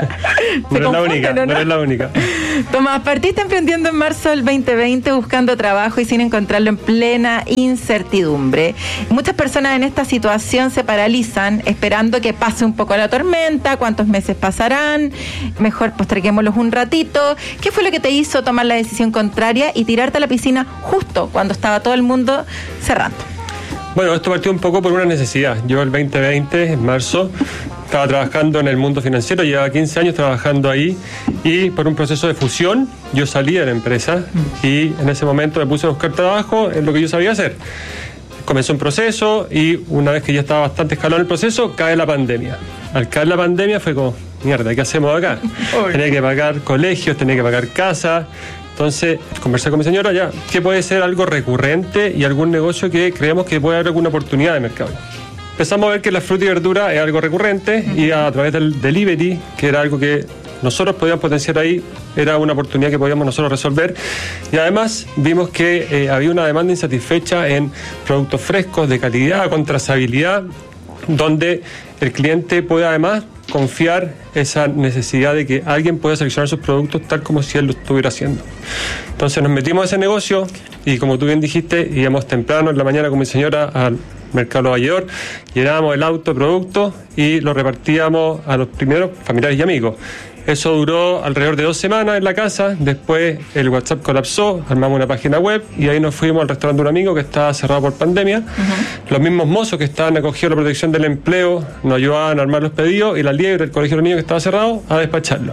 no eres la única, no, no eres la única. Tomás, partiste emprendiendo en marzo del veinte veinte buscando trabajo y sin encontrarlo en plena incertidumbre. Muchas personas en esta situación se paralizan esperando que pase un poco la tormenta, cuántos meses pasarán, mejor posterguémoslos un ratito. ¿Qué fue lo que te hizo tomar la decisión contraria y tirarte a la piscina justo cuando estaba todo el mundo cerrando? Bueno, esto partió un poco por una necesidad. Yo el veinte veinte, en marzo, estaba trabajando en el mundo financiero, llevaba quince años trabajando ahí y por un proceso de fusión yo salí de la empresa y en ese momento me puse a buscar trabajo en lo que yo sabía hacer. Comenzó un proceso y una vez que ya estaba bastante escalado en el proceso, cae la pandemia. Al caer la pandemia fue como, mierda, ¿qué hacemos acá? Tenía que pagar colegios, tenía que pagar casa. Entonces, conversé con mi señora, ya, ¿qué puede ser algo recurrente y algún negocio que creemos que puede haber alguna oportunidad de mercado? Empezamos a ver que la fruta y verdura es algo recurrente y a través del delivery, que era algo que nosotros podíamos potenciar ahí, era una oportunidad que podíamos nosotros resolver. Y además vimos que eh, había una demanda insatisfecha en productos frescos, de calidad, con trazabilidad, donde el cliente puede además confiar esa necesidad de que alguien pueda seleccionar sus productos tal como si él lo estuviera haciendo. Entonces nos metimos a ese negocio y, como tú bien dijiste, íbamos temprano en la mañana con mi señora al mercado valledor, llenábamos el auto de productos y lo repartíamos a los primeros familiares y amigos. Eso duró alrededor de dos semanas en la casa, después el WhatsApp colapsó, armamos una página web y ahí nos fuimos al restaurante de un amigo que estaba cerrado por pandemia. Uh-huh. Los mismos mozos que estaban acogidos a la protección del empleo nos ayudaban a armar los pedidos y la liebre, el colegio de los niños que estaba cerrado, a despacharlo.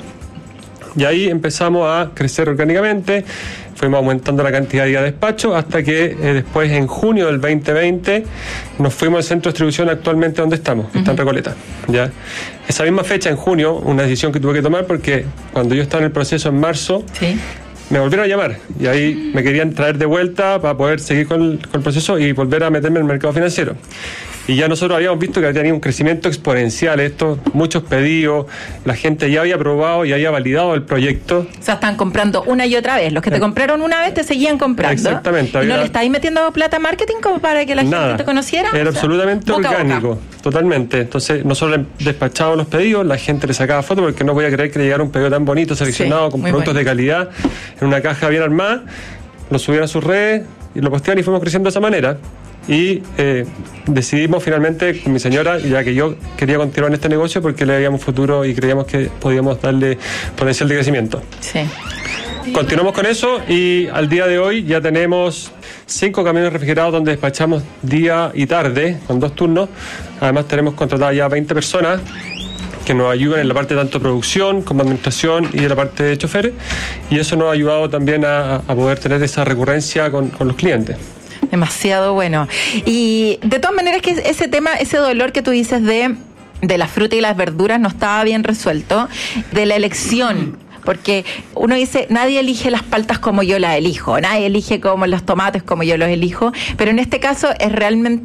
Y ahí empezamos a crecer orgánicamente, fuimos aumentando la cantidad de días de despacho hasta que eh, después, en junio del veinte veinte, nos fuimos al centro de distribución actualmente donde estamos, que uh-huh. está en Recoleta. ¿Ya? Esa misma fecha, en junio, una decisión que tuve que tomar porque cuando yo estaba en el proceso en marzo, ¿sí?, me volvieron a llamar y ahí me querían traer de vuelta para poder seguir con el, con el proceso y volver a meterme en el mercado financiero. Y ya nosotros habíamos visto que tenía un crecimiento exponencial esto, muchos pedidos, la gente ya había probado y había validado el proyecto. O sea, están comprando una y otra vez. Los que te compraron una vez te seguían comprando. Exactamente. ¿Y no le estáis metiendo plata a marketing como para que la Nada. gente te conociera? Era, o sea, absolutamente boca orgánico, boca. Totalmente. Entonces nosotros le despachábamos los pedidos, la gente le sacaba fotos porque no podía creer que le llegara un pedido tan bonito, seleccionado, sí, con productos bueno. de calidad, en una caja bien armada, lo subían a sus redes y lo posteaban y fuimos creciendo de esa manera. Y eh, decidimos finalmente con mi señora, ya que yo quería continuar en este negocio porque le veíamos futuro y creíamos que podíamos darle potencial de crecimiento. Sí. Continuamos con eso y al día de hoy ya tenemos cinco camiones refrigerados donde despachamos día y tarde con dos turnos. Además tenemos contratadas ya veinte personas que nos ayudan en la parte tanto de producción como administración y en la parte de choferes, y eso nos ha ayudado también a, a poder tener esa recurrencia con, con los clientes. Demasiado bueno. Y de todas maneras que ese tema, ese dolor que tú dices de, de la fruta y las verduras no estaba bien resuelto, de la elección. Porque uno dice, nadie elige las paltas como yo las elijo, nadie elige como los tomates como yo los elijo, pero en este caso es realmente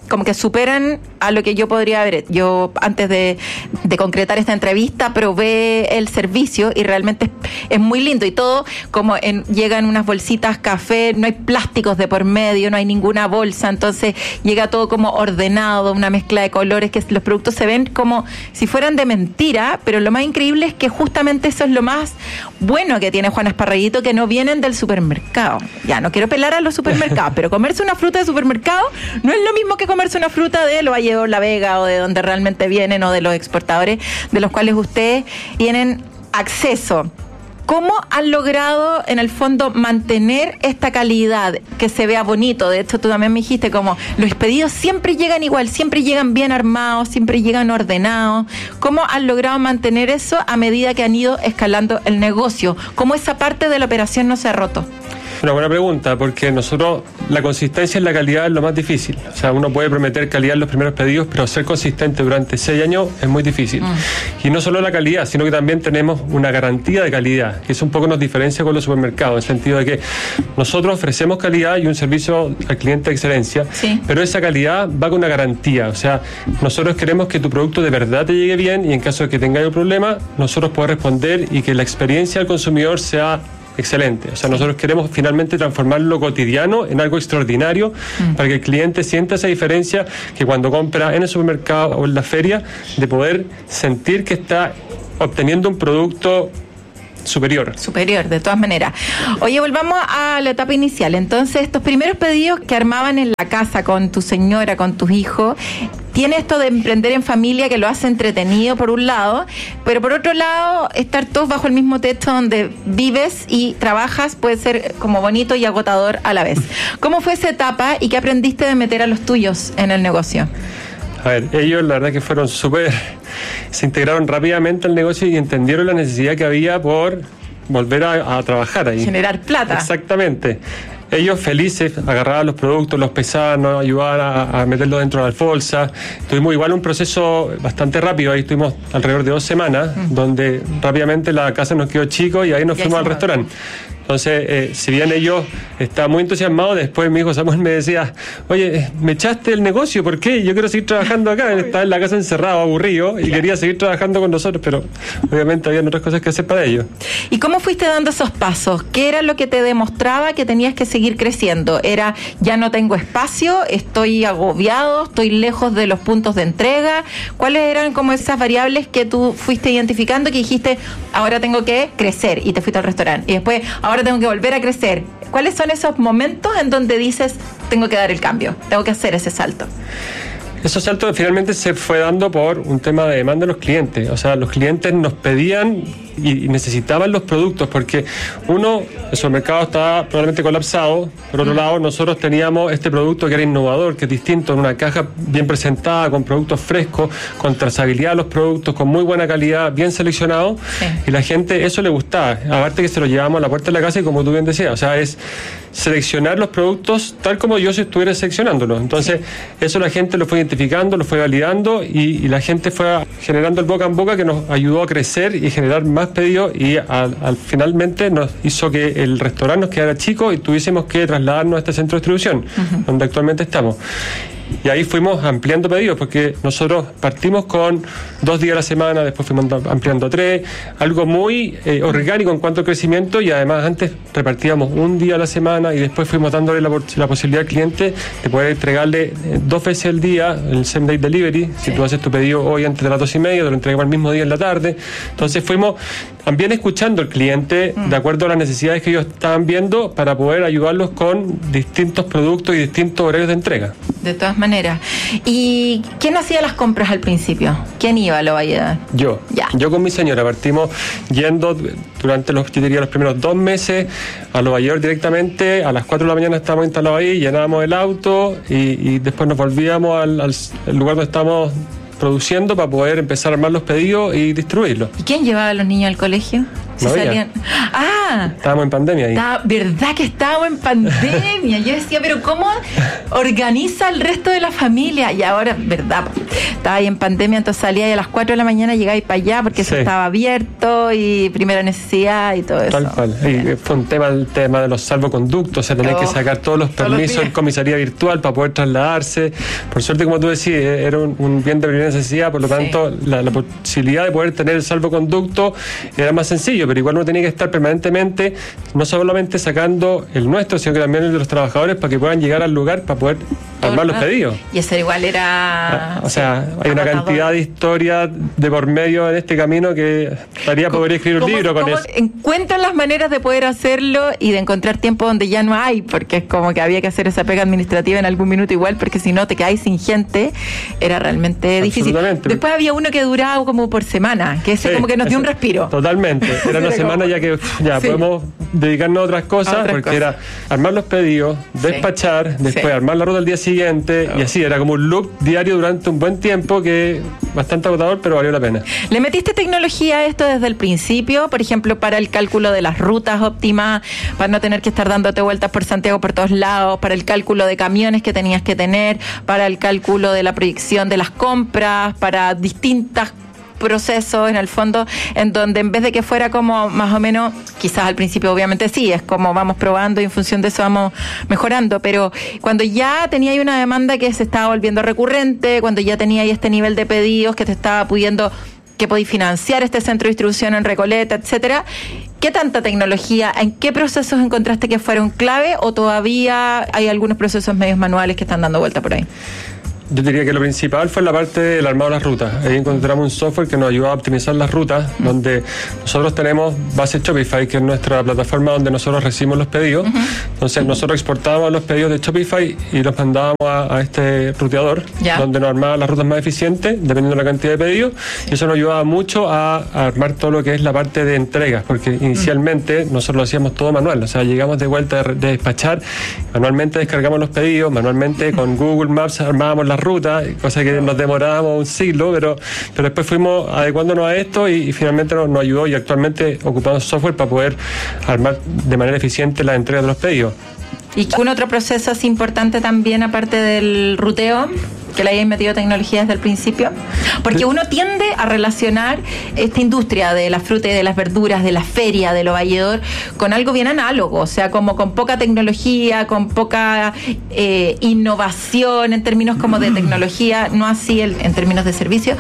como que superan a lo que yo podría haber. Yo, antes de, de concretar esta entrevista, probé el servicio y realmente es, es muy lindo. Y todo, como en, llegan unas bolsitas café, no hay plásticos de por medio, no hay ninguna bolsa, entonces llega todo como ordenado, una mezcla de colores, que los productos se ven como si fueran de mentira, pero lo más increíble es que justamente eso es lo más bueno que tiene Juan Esparraguito, que no vienen del supermercado. Ya, no quiero pelar a los supermercados, pero comerse una fruta de supermercado no es lo mismo que comerse una fruta de Valle de la Vega o de donde realmente vienen, o de los exportadores de los cuales ustedes tienen acceso. ¿Cómo han logrado, en el fondo, mantener esta calidad, que se vea bonito? De hecho, tú también me dijiste como los pedidos siempre llegan igual, siempre llegan bien armados, siempre llegan ordenados. ¿Cómo han logrado mantener eso a medida que han ido escalando el negocio? ¿Cómo esa parte de la operación no se ha roto? Una buena pregunta, porque nosotros, la consistencia en la calidad es lo más difícil. O sea, uno puede prometer calidad en los primeros pedidos, pero ser consistente durante seis años es muy difícil. Mm. Y no solo la calidad, sino que también tenemos una garantía de calidad, que eso un poco nos diferencia con los supermercados, en el sentido de que nosotros ofrecemos calidad y un servicio al cliente de excelencia, sí, pero esa calidad va con una garantía. O sea, nosotros queremos que tu producto de verdad te llegue bien, y en caso de que tenga un problema, nosotros podemos responder y que la experiencia del consumidor sea excelente. O sea, nosotros queremos finalmente transformar lo cotidiano en algo extraordinario, mm. para que el cliente sienta esa diferencia que cuando compra en el supermercado o en la feria, de poder sentir que está obteniendo un producto superior. Superior, de todas maneras. Oye, volvamos a la etapa inicial. Entonces, estos primeros pedidos que armaban en la casa con tu señora, con tus hijos, tiene esto de emprender en familia que lo hace entretenido por un lado, pero por otro lado, estar todos bajo el mismo techo donde vives y trabajas puede ser como bonito y agotador a la vez. ¿Cómo fue esa etapa y qué aprendiste de meter a los tuyos en el negocio? A ver, ellos la verdad que fueron súper, se integraron rápidamente al negocio y entendieron la necesidad que había por volver a, a trabajar ahí. Generar plata. Exactamente. Ellos felices, agarraban los productos, los pesaban, nos ayudaban a, a meterlos dentro de la bolsa. Tuvimos igual un proceso bastante rápido, ahí estuvimos alrededor de dos semanas, mm. donde rápidamente la casa nos quedó chico y ahí nos y fuimos ahí al restaurante. Entonces, eh, si bien ellos estaban muy entusiasmados, después mi hijo Samuel me decía, oye, me echaste el negocio, ¿por qué? Yo quiero seguir trabajando acá. Él estaba en la casa encerrado, aburrido, y quería seguir trabajando con nosotros, pero obviamente había otras cosas que hacer para ellos. ¿Y cómo fuiste dando esos pasos? ¿Qué era lo que te demostraba que tenías que seguir creciendo? ¿Era, ya no tengo espacio, estoy agobiado, estoy lejos de los puntos de entrega? ¿Cuáles eran como esas variables que tú fuiste identificando que dijiste, ahora tengo que crecer, y te fuiste al restaurante? Y después, ahora tengo que volver a crecer. ¿Cuáles son esos momentos en donde dices, tengo que dar el cambio, tengo que hacer ese salto? Esos saltos finalmente se fue dando por un tema de demanda de los clientes. O sea, los clientes nos pedían y necesitaban los productos, porque uno, el supermercado estaba probablemente colapsado. Por otro lado, nosotros teníamos este producto que era innovador, que es distinto, en una caja bien presentada, con productos frescos, con trazabilidad de los productos, con muy buena calidad, bien seleccionado, sí. Y la gente eso le gustaba. Aparte que se lo llevamos a la puerta de la casa y como tú bien decías, o sea, es seleccionar los productos tal como yo si estuviera seleccionándolos. Entonces, sí. Eso la gente lo fue identificando, lo fue validando y, y la gente fue generando el boca en boca, que nos ayudó a crecer y generar más pedidos, y al, al finalmente nos hizo que el restaurante nos quedara chico y tuviésemos que trasladarnos a este centro de distribución, uh-huh. donde actualmente estamos. Y ahí fuimos ampliando pedidos, porque nosotros partimos con dos días a la semana, después fuimos ampliando a tres, algo muy eh, orgánico en cuanto a crecimiento, y además antes repartíamos un día a la semana y después fuimos dándole la, la posibilidad al cliente de poder entregarle eh, dos veces al día el same day delivery. Sí. Si tú haces tu pedido hoy antes de las dos y media, te lo entregamos el mismo día en la tarde. Entonces fuimos también escuchando al cliente mm. de acuerdo a las necesidades que ellos estaban viendo, para poder ayudarlos con distintos productos y distintos horarios de entrega. De todas maneras. ¿Y quién hacía las compras al principio? ¿Quién iba a la Valledad? Yo. Ya. Yo con mi señora partimos yendo durante los, yo diría, los primeros dos meses a Nueva York directamente. A las cuatro de la mañana estábamos instalados ahí, llenábamos el auto y, y después nos volvíamos al, al, al lugar donde estábamos produciendo para poder empezar a armar los pedidos y distribuirlos. ¿Y quién llevaba a los niños al colegio? Si no había. salían. Ah. Estábamos en pandemia ahí. Está, ¿verdad que estábamos en pandemia? Yo decía, pero ¿cómo organiza el resto de la familia? Y ahora, ¿verdad? Estaba ahí en pandemia, entonces salía y a las cuatro de la mañana llegaba para allá porque Sí. eso estaba abierto y primera necesidad y todo eso. Tal cual. Y fue un tema el tema de los salvoconductos, o sea, tener Oh, que sacar todos los todos los permisos días. en comisaría virtual para poder trasladarse. Por suerte, como tú decís, era un, un bien de primera necesidad, por lo tanto, la, la posibilidad de poder tener el salvoconducto era más sencillo, pero igual uno tenía que estar permanentemente, no solamente sacando el nuestro, sino que también el de los trabajadores para que puedan llegar al lugar para poder armar los pedidos. Y eso igual era... O sea, hay una agotador. cantidad de historias de por medio en este camino que estaría podría escribir un ¿Cómo- libro con cómo eso. encuentran las maneras de poder hacerlo y de encontrar tiempo donde ya no hay? Porque es como que había que hacer esa pega administrativa en algún minuto igual, porque si no te quedáis sin gente, era realmente difícil. Absolutamente. Después había uno que duraba como por semana, que ese Sí, como que nos dio un ese- respiro. Totalmente. Era una Era semana como- ya que uf, ya Sí. podemos dedicarnos a otras cosas, A otras porque cosas. era armar los pedidos, despachar, después Sí. armar la ruta al día siguiente, y así era como un loop diario durante un buen tiempo que bastante agotador, pero valió la pena. ¿Le metiste tecnología a esto desde el principio? Por ejemplo, para el cálculo de las rutas óptimas, para no tener que estar dándote vueltas por Santiago por todos lados, para el cálculo de camiones que tenías que tener, para el cálculo de la proyección de las compras, para distintas procesos en el fondo, en donde en vez de que fuera como más o menos, quizás al principio obviamente sí, es como vamos probando y en función de eso vamos mejorando, pero cuando ya tenía ahí una demanda que se estaba volviendo recurrente, cuando ya tenía ahí este nivel de pedidos que te estaba pudiendo, que podéis financiar este centro de distribución en Recoleta, etcétera, ¿qué tanta tecnología, en qué procesos encontraste que fueron clave o todavía hay algunos procesos medios manuales que están dando vuelta por ahí? Yo diría que lo principal fue la parte del armado de las rutas. Ahí encontramos un software que nos ayuda a optimizar las rutas, uh-huh. donde nosotros tenemos base Shopify, que es nuestra plataforma donde nosotros recibimos los pedidos. Uh-huh. Entonces nosotros exportábamos los pedidos de Shopify y los mandábamos a, a este ruteador, yeah. donde nos armaba las rutas más eficientes, dependiendo de la cantidad de pedidos. Y eso nos ayudaba mucho a, a armar todo lo que es la parte de entregas, porque inicialmente uh-huh. nosotros lo hacíamos todo manual. O sea, llegamos de vuelta de, de despachar, manualmente descargamos los pedidos, manualmente con Google Maps armábamos la ruta, cosa que nos demorábamos un siglo, pero, pero después fuimos adecuándonos a esto y, y finalmente nos, nos ayudó, y actualmente ocupamos software para poder armar de manera eficiente la entrega de los pedidos. ¿Y un otro proceso así importante también, aparte del ruteo, que le hayáis metido tecnología desde el principio? Porque uno tiende a relacionar esta industria de la fruta y de las verduras, de la feria, de lo valledor, con algo bien análogo, o sea, como con poca tecnología, con poca eh, innovación en términos como de tecnología, no así el, en términos de servicio,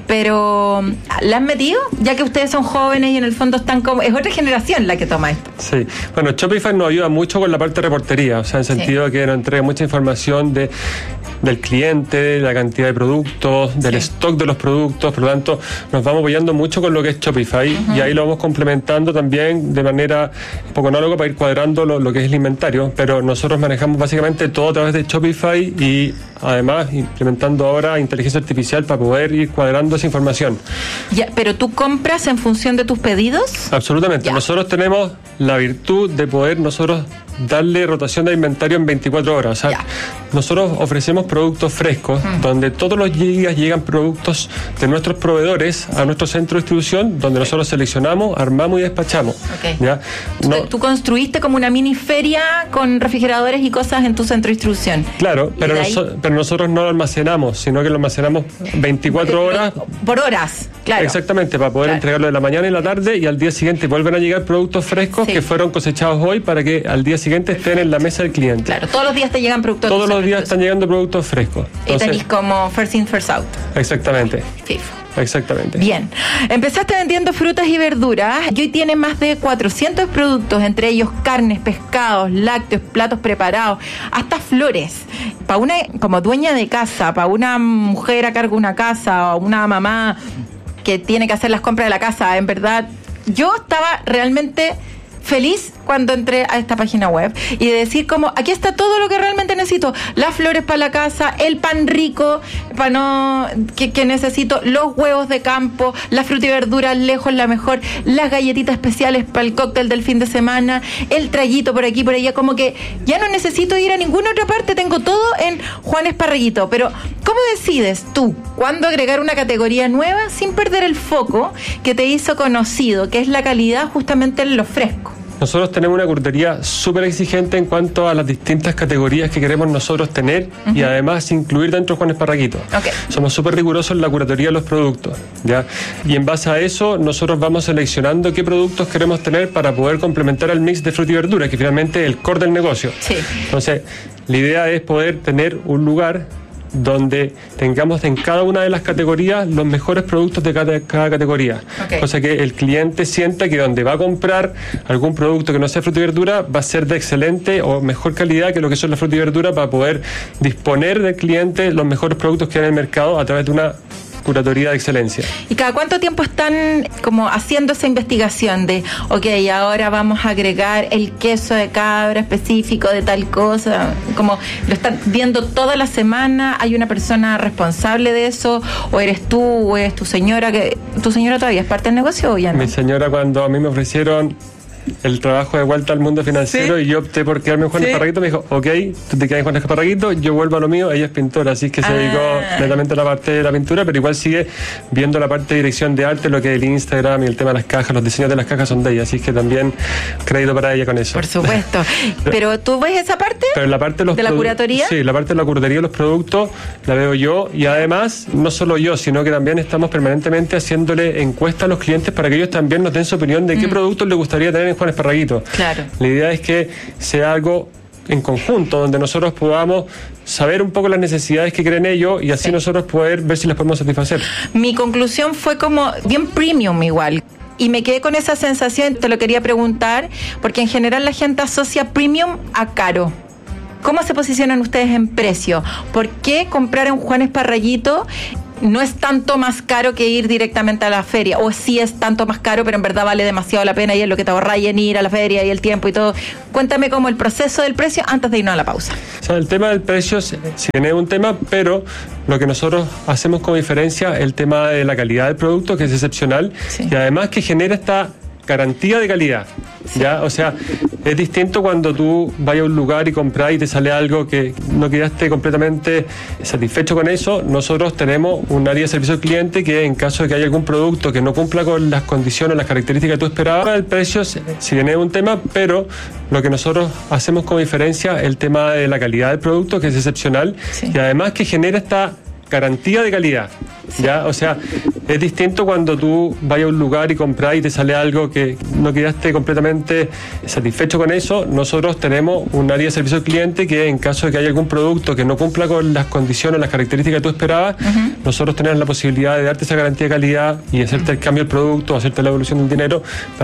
pero ¿la han metido? Ya que ustedes son jóvenes y en el fondo están como... Es otra generación la que toma esto. Sí, bueno, Shopify nos ayuda mucho con la parte de reportería, o sea, en sentido sí. que nos entrega mucha información de del cliente, la cantidad de productos, del sí. stock de los productos, por lo tanto nos vamos apoyando mucho con lo que es Shopify, uh-huh. y ahí lo vamos complementando también de manera un poco análoga para ir cuadrando lo, lo que es el inventario, pero nosotros manejamos básicamente todo a través de Shopify y además implementando ahora inteligencia artificial para poder ir cuadrando esa información. Ya, pero tú compras en función de tus pedidos? Absolutamente, ya. Nosotros tenemos la virtud de poder nosotros darle rotación de inventario en veinticuatro horas. O sea, yeah. nosotros ofrecemos productos frescos, mm. donde todos los días llegan productos de nuestros proveedores a nuestro centro de distribución, donde nosotros seleccionamos, armamos y despachamos. Okay. ¿Ya? No, tú, tú construiste como una mini feria con refrigeradores y cosas en tu centro de distribución. Claro, pero, noso- pero nosotros no lo almacenamos, sino que lo almacenamos veinticuatro horas. Por horas, claro. Exactamente, para poder claro. entregarlo de la mañana y la tarde, y al día siguiente vuelven a llegar productos frescos sí. que fueron cosechados hoy para que al día siguiente estén en la mesa del cliente. Claro, todos los días te llegan productos Todos los días están llegando productos frescos. Entonces, y tenéis como first in, first out. Exactamente. FIFO. Exactamente. Bien. Empezaste vendiendo frutas y verduras y hoy tienes más de cuatrocientos productos, entre ellos carnes, pescados, lácteos, platos preparados, hasta flores. Para una, como dueña de casa, para una mujer a cargo de una casa o una mamá que tiene que hacer las compras de la casa, en verdad, yo estaba realmente feliz cuando entré a esta página web y de decir como, aquí está todo lo que realmente necesito, las flores para la casa, el pan rico para no que, que necesito, los huevos de campo, la fruta y verdura lejos la mejor, las galletitas especiales para el cóctel del fin de semana, el traguito por aquí por allá, como que ya no necesito ir a ninguna otra parte, tengo todo en Juan Esparraguito. Pero ¿cómo decides tú cuándo agregar una categoría nueva sin perder el foco que te hizo conocido, que es la calidad justamente en lo fresco? Nosotros tenemos una curaduría súper exigente en cuanto a las distintas categorías que queremos nosotros tener uh-huh. y además incluir dentro de Juan Esparraguito. Okay. Somos súper rigurosos en la curatoría de los productos, ¿ya? Y en base a eso nosotros vamos seleccionando qué productos queremos tener para poder complementar el mix de fruta y verdura, que finalmente es el core del negocio. Sí. Entonces, la idea es poder tener un lugar donde tengamos en cada una de las categorías los mejores productos de cada, cada categoría. Okay. Cosa que el cliente sienta que donde va a comprar algún producto que no sea fruta y verdura va a ser de excelente o mejor calidad que lo que son las frutas y verduras, para poder disponer del cliente los mejores productos que hay en el mercado a través de una curatoría de excelencia. ¿Y cada cuánto tiempo están como haciendo esa investigación de, ok, ahora vamos a agregar el queso de cabra específico de tal cosa? Como lo están viendo toda la semana, ¿hay una persona responsable de eso? ¿O eres tú o es tu señora? Que ¿tu señora todavía es parte del negocio o ya no? Mi señora, cuando a mí me ofrecieron el trabajo de vuelta al mundo financiero, ¿sí? Y yo opté por quedarme en Juan ¿Sí? Esparraguito, me dijo, ok, tú te quedas en Juan Esparraguito, yo vuelvo a lo mío. Ella es pintora, así que ah. se dedicó netamente a la parte de la pintura, pero igual sigue viendo la parte de dirección de arte, lo que es el Instagram y el tema de las cajas, los diseños de las cajas son de ella, así que también crédito para ella con eso. Por supuesto. Pero ¿tú ves esa parte? Pero la parte de, los ¿De la produ- curatoría? Sí, la parte de la curatoría de los productos la veo yo, y además, no solo yo, sino que también estamos permanentemente haciéndole encuestas a los clientes para que ellos también nos den su opinión de mm. qué productos les gustaría tener en Juan Esparraguito. Claro. La idea es que sea algo en conjunto, donde nosotros podamos saber un poco las necesidades que creen ellos y así sí. nosotros poder ver si las podemos satisfacer. Mi conclusión fue como bien premium igual. Y me quedé con esa sensación, te lo quería preguntar, porque en general la gente asocia premium a caro. ¿Cómo se posicionan ustedes en precio? ¿Por qué comprar en Juan Esparraguito no es tanto más caro que ir directamente a la feria? O sí es tanto más caro, pero en verdad vale demasiado la pena y es lo que te ahorráis en ir a la feria y el tiempo y todo. Cuéntame cómo el proceso del precio antes de irnos a la pausa. O sea, el tema del precio si bien es un tema, pero lo que nosotros hacemos como diferencia es el tema de la calidad del producto, que es excepcional, sí. y además que genera esta garantía de calidad. Sí. ¿Ya? O sea, es distinto cuando tú vayas a un lugar y compras y te sale algo que no quedaste completamente satisfecho con eso. Nosotros tenemos un área de servicio al cliente que en caso de que haya algún producto que no cumpla con las condiciones, las características que tú esperabas, el precio si bien es un tema, pero lo que nosotros hacemos como diferencia es el tema de la calidad del producto, que es excepcional, sí. y además que genera esta garantía de calidad. ¿Ya? O sea, es distinto cuando tú vayas a un lugar y compras y te sale algo que no quedaste completamente satisfecho con eso. Nosotros tenemos un área de servicio al cliente que en caso de que haya algún producto que no cumpla con las condiciones, las características que tú esperabas, uh-huh. nosotros tenemos la posibilidad de darte esa garantía de calidad y hacerte el cambio del producto, hacerte la devolución del dinero.